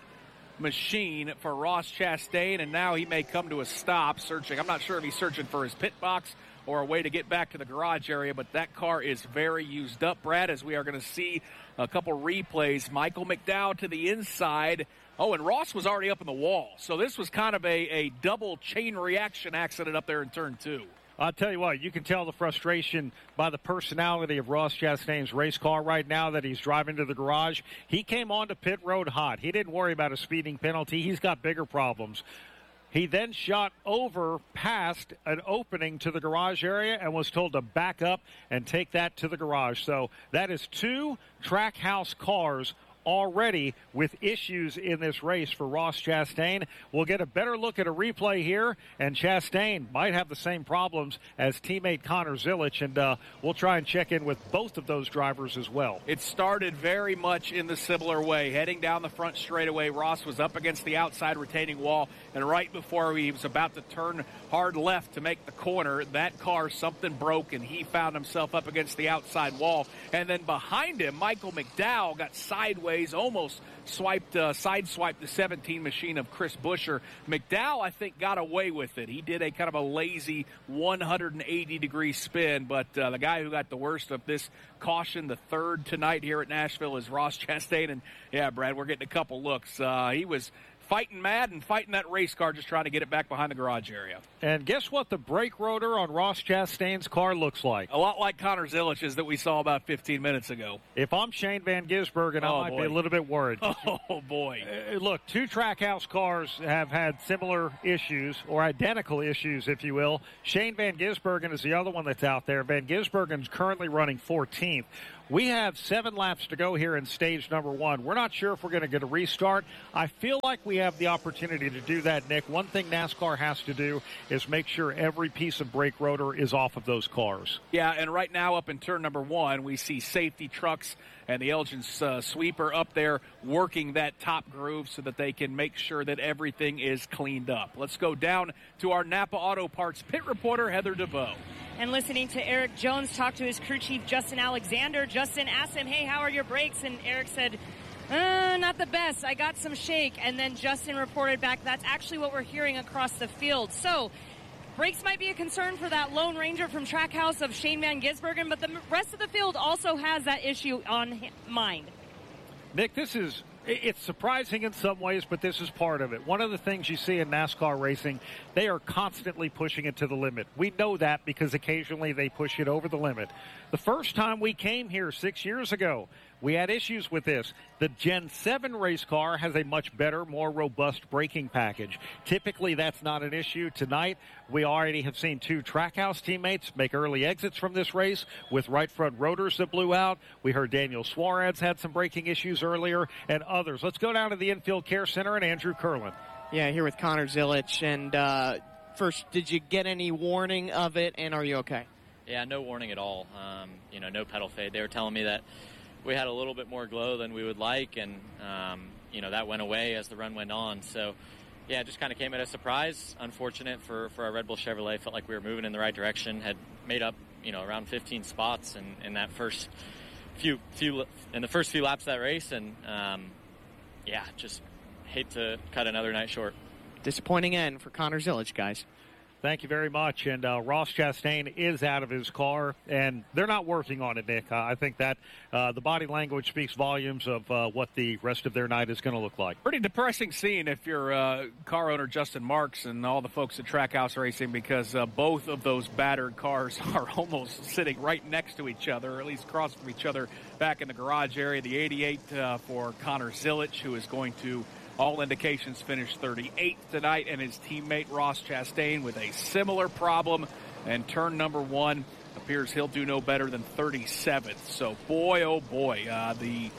machine for Ross Chastain, and now he may come to a stop searching. I'm not sure if he's searching for his pit box or a way to get back to the garage area, but that car is very used up, Brad, as we are going to see a couple replays. Michael McDowell to the inside. Oh, and Ross was already up in the wall, so this was kind of a, a double chain reaction accident up there in turn two. I'll tell you what, you can tell the frustration by the personality of Ross Chastain's race car right now that he's driving to the garage. He came onto pit road hot. He didn't worry about a speeding penalty. He's got bigger problems. He then shot over past an opening to the garage area and was told to back up and take that to the garage. So that is two Trackhouse cars already with issues in this race for Ross Chastain. We'll get a better look at a replay here, and Chastain might have the same problems as teammate Connor Zilisch, and uh, we'll try and check in with both of those drivers as well. It started very much in the similar way. Heading down the front straightaway, Ross was up against the outside retaining wall, and right before he was about to turn hard left to make the corner, that car, something broke, and he found himself up against the outside wall. And then behind him, Michael McDowell got sideways, almost swiped, uh, sideswiped the seventeen machine of Chris Buescher. McDowell, I think, got away with it. He did a kind of a lazy one hundred eighty degree spin, but uh, the guy who got the worst of this caution, the third tonight here at Nashville, is Ross Chastain. And yeah, Brad, we're getting a couple looks. Uh, he was fighting mad and fighting that race car, just trying to get it back behind the garage area. And guess what the brake rotor on Ross Chastain's car looks like? A lot like Connor Zilisch's that we saw about fifteen minutes ago. If I'm Shane Van Gisbergen, oh, I might boy. be a little bit worried. Oh, boy. Uh, look, two Trackhouse cars have had similar issues, or identical issues, if you will. Shane Van Gisbergen is the other one that's out there. Van Gisbergen's currently running fourteenth. We have seven laps to go here in stage number one. We're not sure if we're going to get a restart. I feel like we have the opportunity to do that, Nick. One thing NASCAR has to do is make sure every piece of brake rotor is off of those cars. Yeah, and right now up in turn number one, we see safety trucks and the Elgin uh, sweeper up there working that top groove so that they can make sure that everything is cleaned up. Let's go down to our Napa Auto Parts pit reporter, Heather DeVoe. And listening to Eric Jones talk to his crew chief, Justin Alexander. Justin asked him, hey, how are your brakes? And Eric said, uh, not the best. I got some shake. And then Justin reported back, that's actually what we're hearing across the field. So brakes might be a concern for that Lone Ranger from Trackhouse of Shane Van Gisbergen, but the rest of the field also has that issue on mind. Nick, this is, it's surprising in some ways, but this is part of it. One of the things you see in NASCAR racing, they are constantly pushing it to the limit. We know that because occasionally they push it over the limit. The first time we came here six years ago, we had issues with this. The Gen seven race car has a much better, more robust braking package. Typically, that's not an issue. Tonight, we already have seen two Trackhouse teammates make early exits from this race with right front rotors that blew out. We heard Daniel Suarez had some braking issues earlier, and others. Let's go down to the Infield Care Center and Andrew Curlin. Yeah, here with Connor Zilisch. And uh, first, did you get any warning of it, and are you okay? Yeah, no warning at all. Um, you know, no pedal fade. They were telling me that we had a little bit more glow than we would like, and, um, you know, that went away as the run went on. So, yeah, it just kind of came at a surprise. Unfortunate for, for our Red Bull Chevrolet. Felt like we were moving in the right direction. Had made up, you know, around fifteen spots in, in that first few, few, in the first few laps of that race. And, um, yeah, just hate to cut another night short. Disappointing end for Connor Zilisch, guys. Thank you very much. And uh, Ross Chastain is out of his car, and they're not working on it, Nick. Uh, I think that uh, the body language speaks volumes of uh, what the rest of their night is going to look like. Pretty depressing scene if you're uh, car owner Justin Marks and all the folks at Trackhouse Racing, because uh, both of those battered cars are almost sitting right next to each other, or at least across from each other back in the garage area. The eighty-eight uh, for Connor Zilisch, who is going to, all indications, finished thirty-eighth tonight, and his teammate Ross Chastain with a similar problem. And turn number one appears he'll do no better than thirty-seventh. So, boy, oh boy, uh, the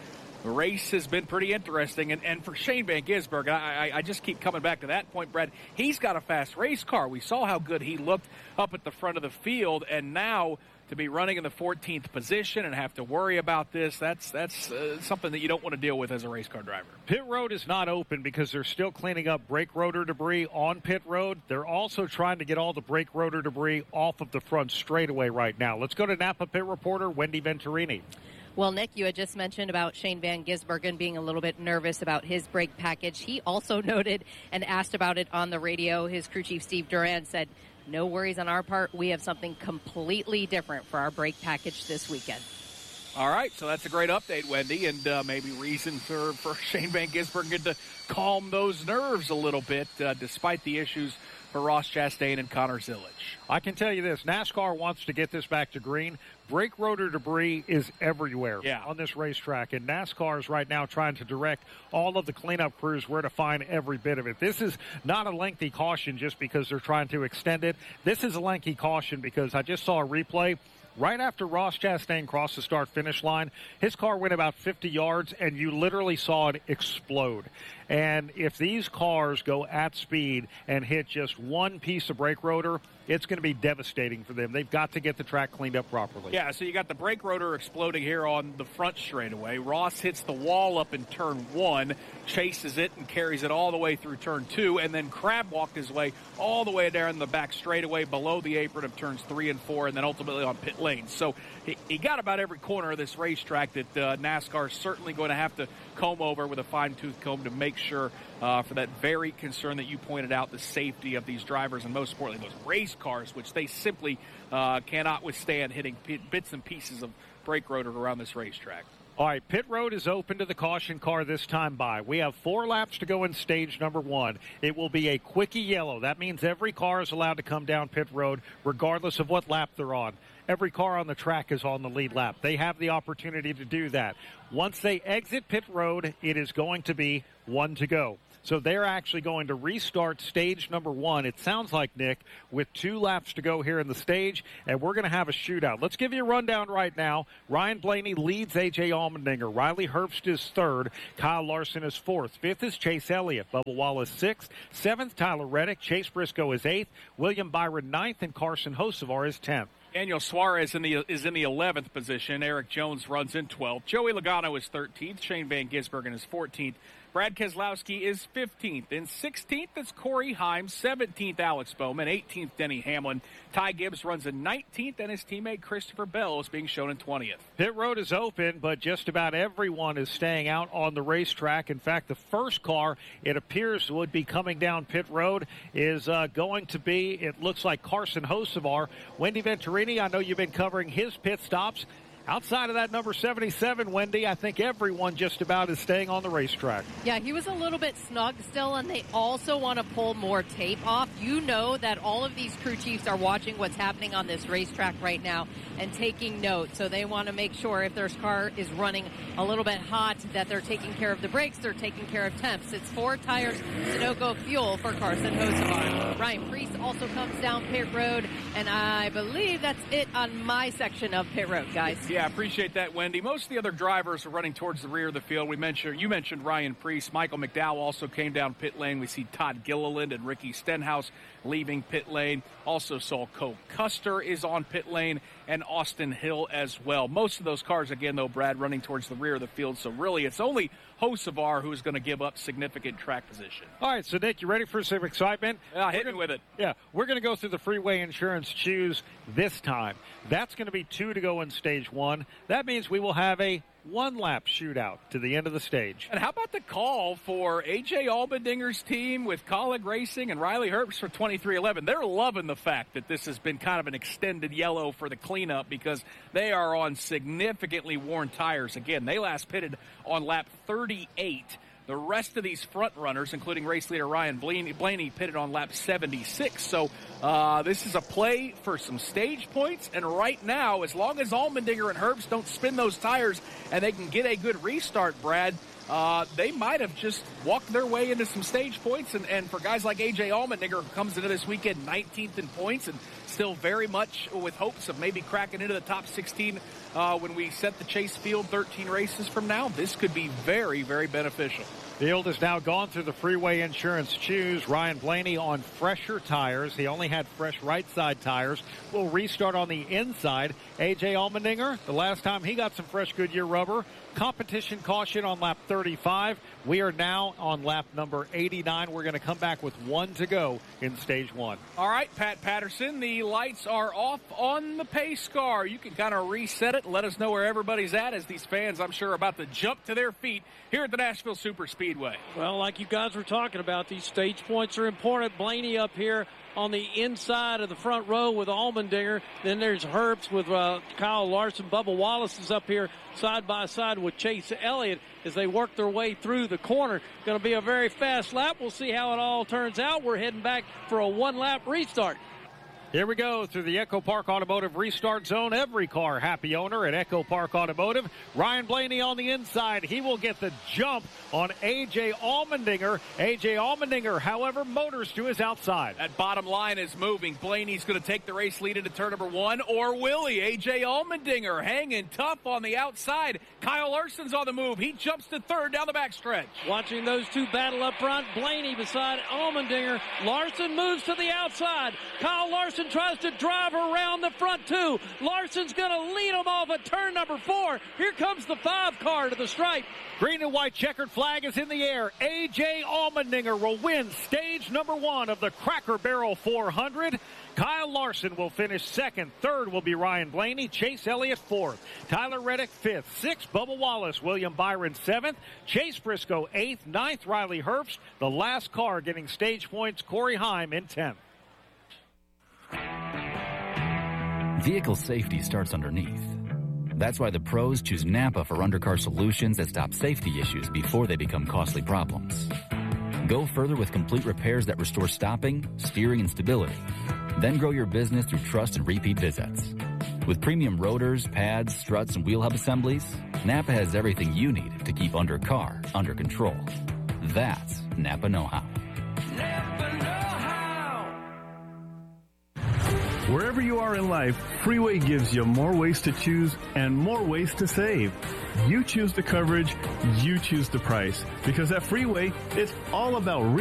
The race has been pretty interesting, and, and for Shane Van Gisbergen, I, I, I just keep coming back to that point, Brad. He's got a fast race car. We saw how good he looked up at the front of the field, and now to be running in the fourteenth position and have to worry about this, that's that's uh, something that you don't want to deal with as a race car driver. Pit road is not open because they're still cleaning up brake rotor debris on pit road. They're also trying to get all the brake rotor debris off of the front straightaway right now. Let's go to Napa pit reporter Wendy Venturini. Well, Nick, you had just mentioned about Shane Van Gisbergen being a little bit nervous about his brake package. He also noted and asked about it on the radio. His crew chief, Steve Duran, said, no worries on our part. We have something completely different for our brake package this weekend. All right, so that's a great update, Wendy, and uh, maybe reason for, for Shane Van Gisbergen to calm those nerves a little bit, uh, despite the issues for Ross Chastain and Connor Zilisch. I can tell you this, NASCAR wants to get this back to green. Brake rotor debris is everywhere yeah. on this racetrack, and NASCAR is right now trying to direct all of the cleanup crews where to find every bit of it. This is not a lengthy caution just because they're trying to extend it. This is a lengthy caution because I just saw a replay. Right after Ross Chastain crossed the start-finish line, his car went about fifty yards, and you literally saw it explode. And if these cars go at speed and hit just one piece of brake rotor, it's going to be devastating for them. They've got to get the track cleaned up properly. Yeah, so you got the brake rotor exploding here on the front straightaway. Ross hits the wall up in turn one, chases it and carries it all the way through turn two, and then crab walked his way all the way down the back straightaway below the apron of turns three and four, and then ultimately on pit lane. So he, he got about every corner of this racetrack that uh, NASCAR is certainly going to have to comb over with a fine-tooth comb to make sure uh, for that very concern that you pointed out, the safety of these drivers and most importantly those race cars, which they simply uh, cannot withstand hitting p- bits and pieces of brake rotor around this racetrack. All right, pit road is open to the caution car this time by. We have four laps to go in stage number one. It will be a quickie yellow. That means every car is allowed to come down pit road regardless of what lap they're on. Every car on the track is on the lead lap. They have the opportunity to do that. Once they exit pit road, it is going to be one to go. So they're actually going to restart stage number one, it sounds like, Nick, with two laps to go here in the stage, and we're going to have a shootout. Let's give you a rundown right now. Ryan Blaney leads A J Allmendinger. Riley Herbst is third. Kyle Larson is fourth. Fifth is Chase Elliott. Bubba Wallace sixth. Seventh, Tyler Reddick. Chase Briscoe is eighth. William Byron ninth, and Carson Hocevar is tenth. Daniel Suarez in the, is in the eleventh position. Eric Jones runs in twelfth. Joey Logano is thirteenth. Shane Van Gisbergen is fourteenth. Brad Keselowski is fifteenth. In sixteenth, it's Corey Heim. seventeenth, Alex Bowman. eighteenth, Denny Hamlin. Ty Gibbs runs in nineteenth, and his teammate Christopher Bell is being shown in twentieth. Pit road is open, but just about everyone is staying out on the racetrack. In fact, the first car, it appears, would be coming down pit road is uh, going to be, it looks like Carson Hocevar. Wendy Venturini, I know you've been covering his pit stops. Outside of that number seventy-seven, Wendy, I think everyone just about is staying on the racetrack. Yeah, he was a little bit snug still, and they also want to pull more tape off. You know that all of these crew chiefs are watching what's happening on this racetrack right now and taking note. So they want to make sure if their car is running a little bit hot that they're taking care of the brakes, they're taking care of temps. It's four tires, Sunoco fuel for Carson Hocevar. Ryan Preece also comes down pit road, and I believe that's it on my section of pit road, guys. Yeah, appreciate that, Wendy. Most of the other drivers are running towards the rear of the field. We mentioned you mentioned Ryan Preece. Michael McDowell also came down pit lane. We see Todd Gilliland and Ricky Stenhouse leaving pit lane. Also saw Cole Custer is on pit lane, and Austin Hill as well. Most of those cars, again, though, Brad, running towards the rear of the field. So really, it's only Hocevar who is going to give up significant track position. All right, so Nick, you ready for some excitement? Yeah, hit me with it. Yeah, we're going to go through the Freeway Insurance Choose this time. That's going to be two to go in stage one. That means we will have a one-lap shootout to the end of the stage. And how about the call for A J Allmendinger's team with Colleague Racing and Riley Herbst for twenty-three eleven? They're loving the fact that this has been kind of an extended yellow for the cleanup because they are on significantly worn tires. Again, they last pitted on lap thirty-eight. The rest of these front runners, including race leader Ryan Blaney, Blaney pitted on lap seventy-six. So uh, this is a play for some stage points. And right now, as long as Allmendinger and Herbst don't spin those tires and they can get a good restart, Brad, uh, they might have just walked their way into some stage points. And, and for guys like A J Allmendinger, who comes into this weekend nineteenth in points and still very much with hopes of maybe cracking into the top sixteen uh, when we set the Chase Field thirteen races from now, this could be very, very beneficial. Field has now gone through the Freeway Insurance Choose. Ryan Blaney on fresher tires. He only had fresh right side tires. Will restart on the inside. A J Allmendinger, the last time he got some fresh Goodyear rubber. Competition caution on lap thirty-five. We are now on lap number eighty-nine. We're going to come back with one to go in stage one. All right, Pat Patterson, the lights are off on the pace car. You can kind of reset it and let us know where everybody's at, as these fans, I'm sure, are about to jump to their feet here at the Nashville Super Speedway. Well, like you guys were talking about, these stage points are important. Blaney up here on the inside of the front row with Allmendinger. Then there's Herbst with uh, Kyle Larson. Bubba Wallace is up here side by side with Chase Elliott as they work their way through the corner. Going to be a very fast lap. We'll see how it all turns out. We're heading back for a one-lap restart. Here we go through the Echo Park Automotive restart zone. Every car happy owner at Echo Park Automotive. Ryan Blaney on the inside. He will get the jump on A J Allmendinger. A J Allmendinger, however, motors to his outside. That bottom line is moving. Blaney's going to take the race lead into turn number one, or will he? A J Allmendinger hanging tough on the outside. Kyle Larson's on the move. He jumps to third down the backstretch. Watching those two battle up front. Blaney beside Allmendinger. Larson moves to the outside. Kyle Larson tries to drive around the front two. Larson's going to lead him off at turn number four. Here comes the five car to the stripe. Green and white checkered flag is in the air. A J Allmendinger will win stage number one of the Cracker Barrel four hundred. Kyle Larson will finish second. Third will be Ryan Blaney. Chase Elliott fourth. Tyler Reddick fifth. Sixth, Bubba Wallace. William Byron seventh. Chase Briscoe eighth. Ninth, Riley Herbst. The last car getting stage points, Corey Heim in tenth. Vehicle safety starts underneath. That's why the pros choose Napa for undercar solutions that stop safety issues before they become costly problems. Go further with complete repairs that restore stopping, steering, and stability. Then grow your business through trust and repeat visits. With premium rotors, pads, struts, and wheel hub assemblies, Napa has everything you need to keep undercar under control. That's Napa know-how. Wherever you are in life, Freeway gives you more ways to choose and more ways to save. You choose the coverage, you choose the price. Because at Freeway, it's all about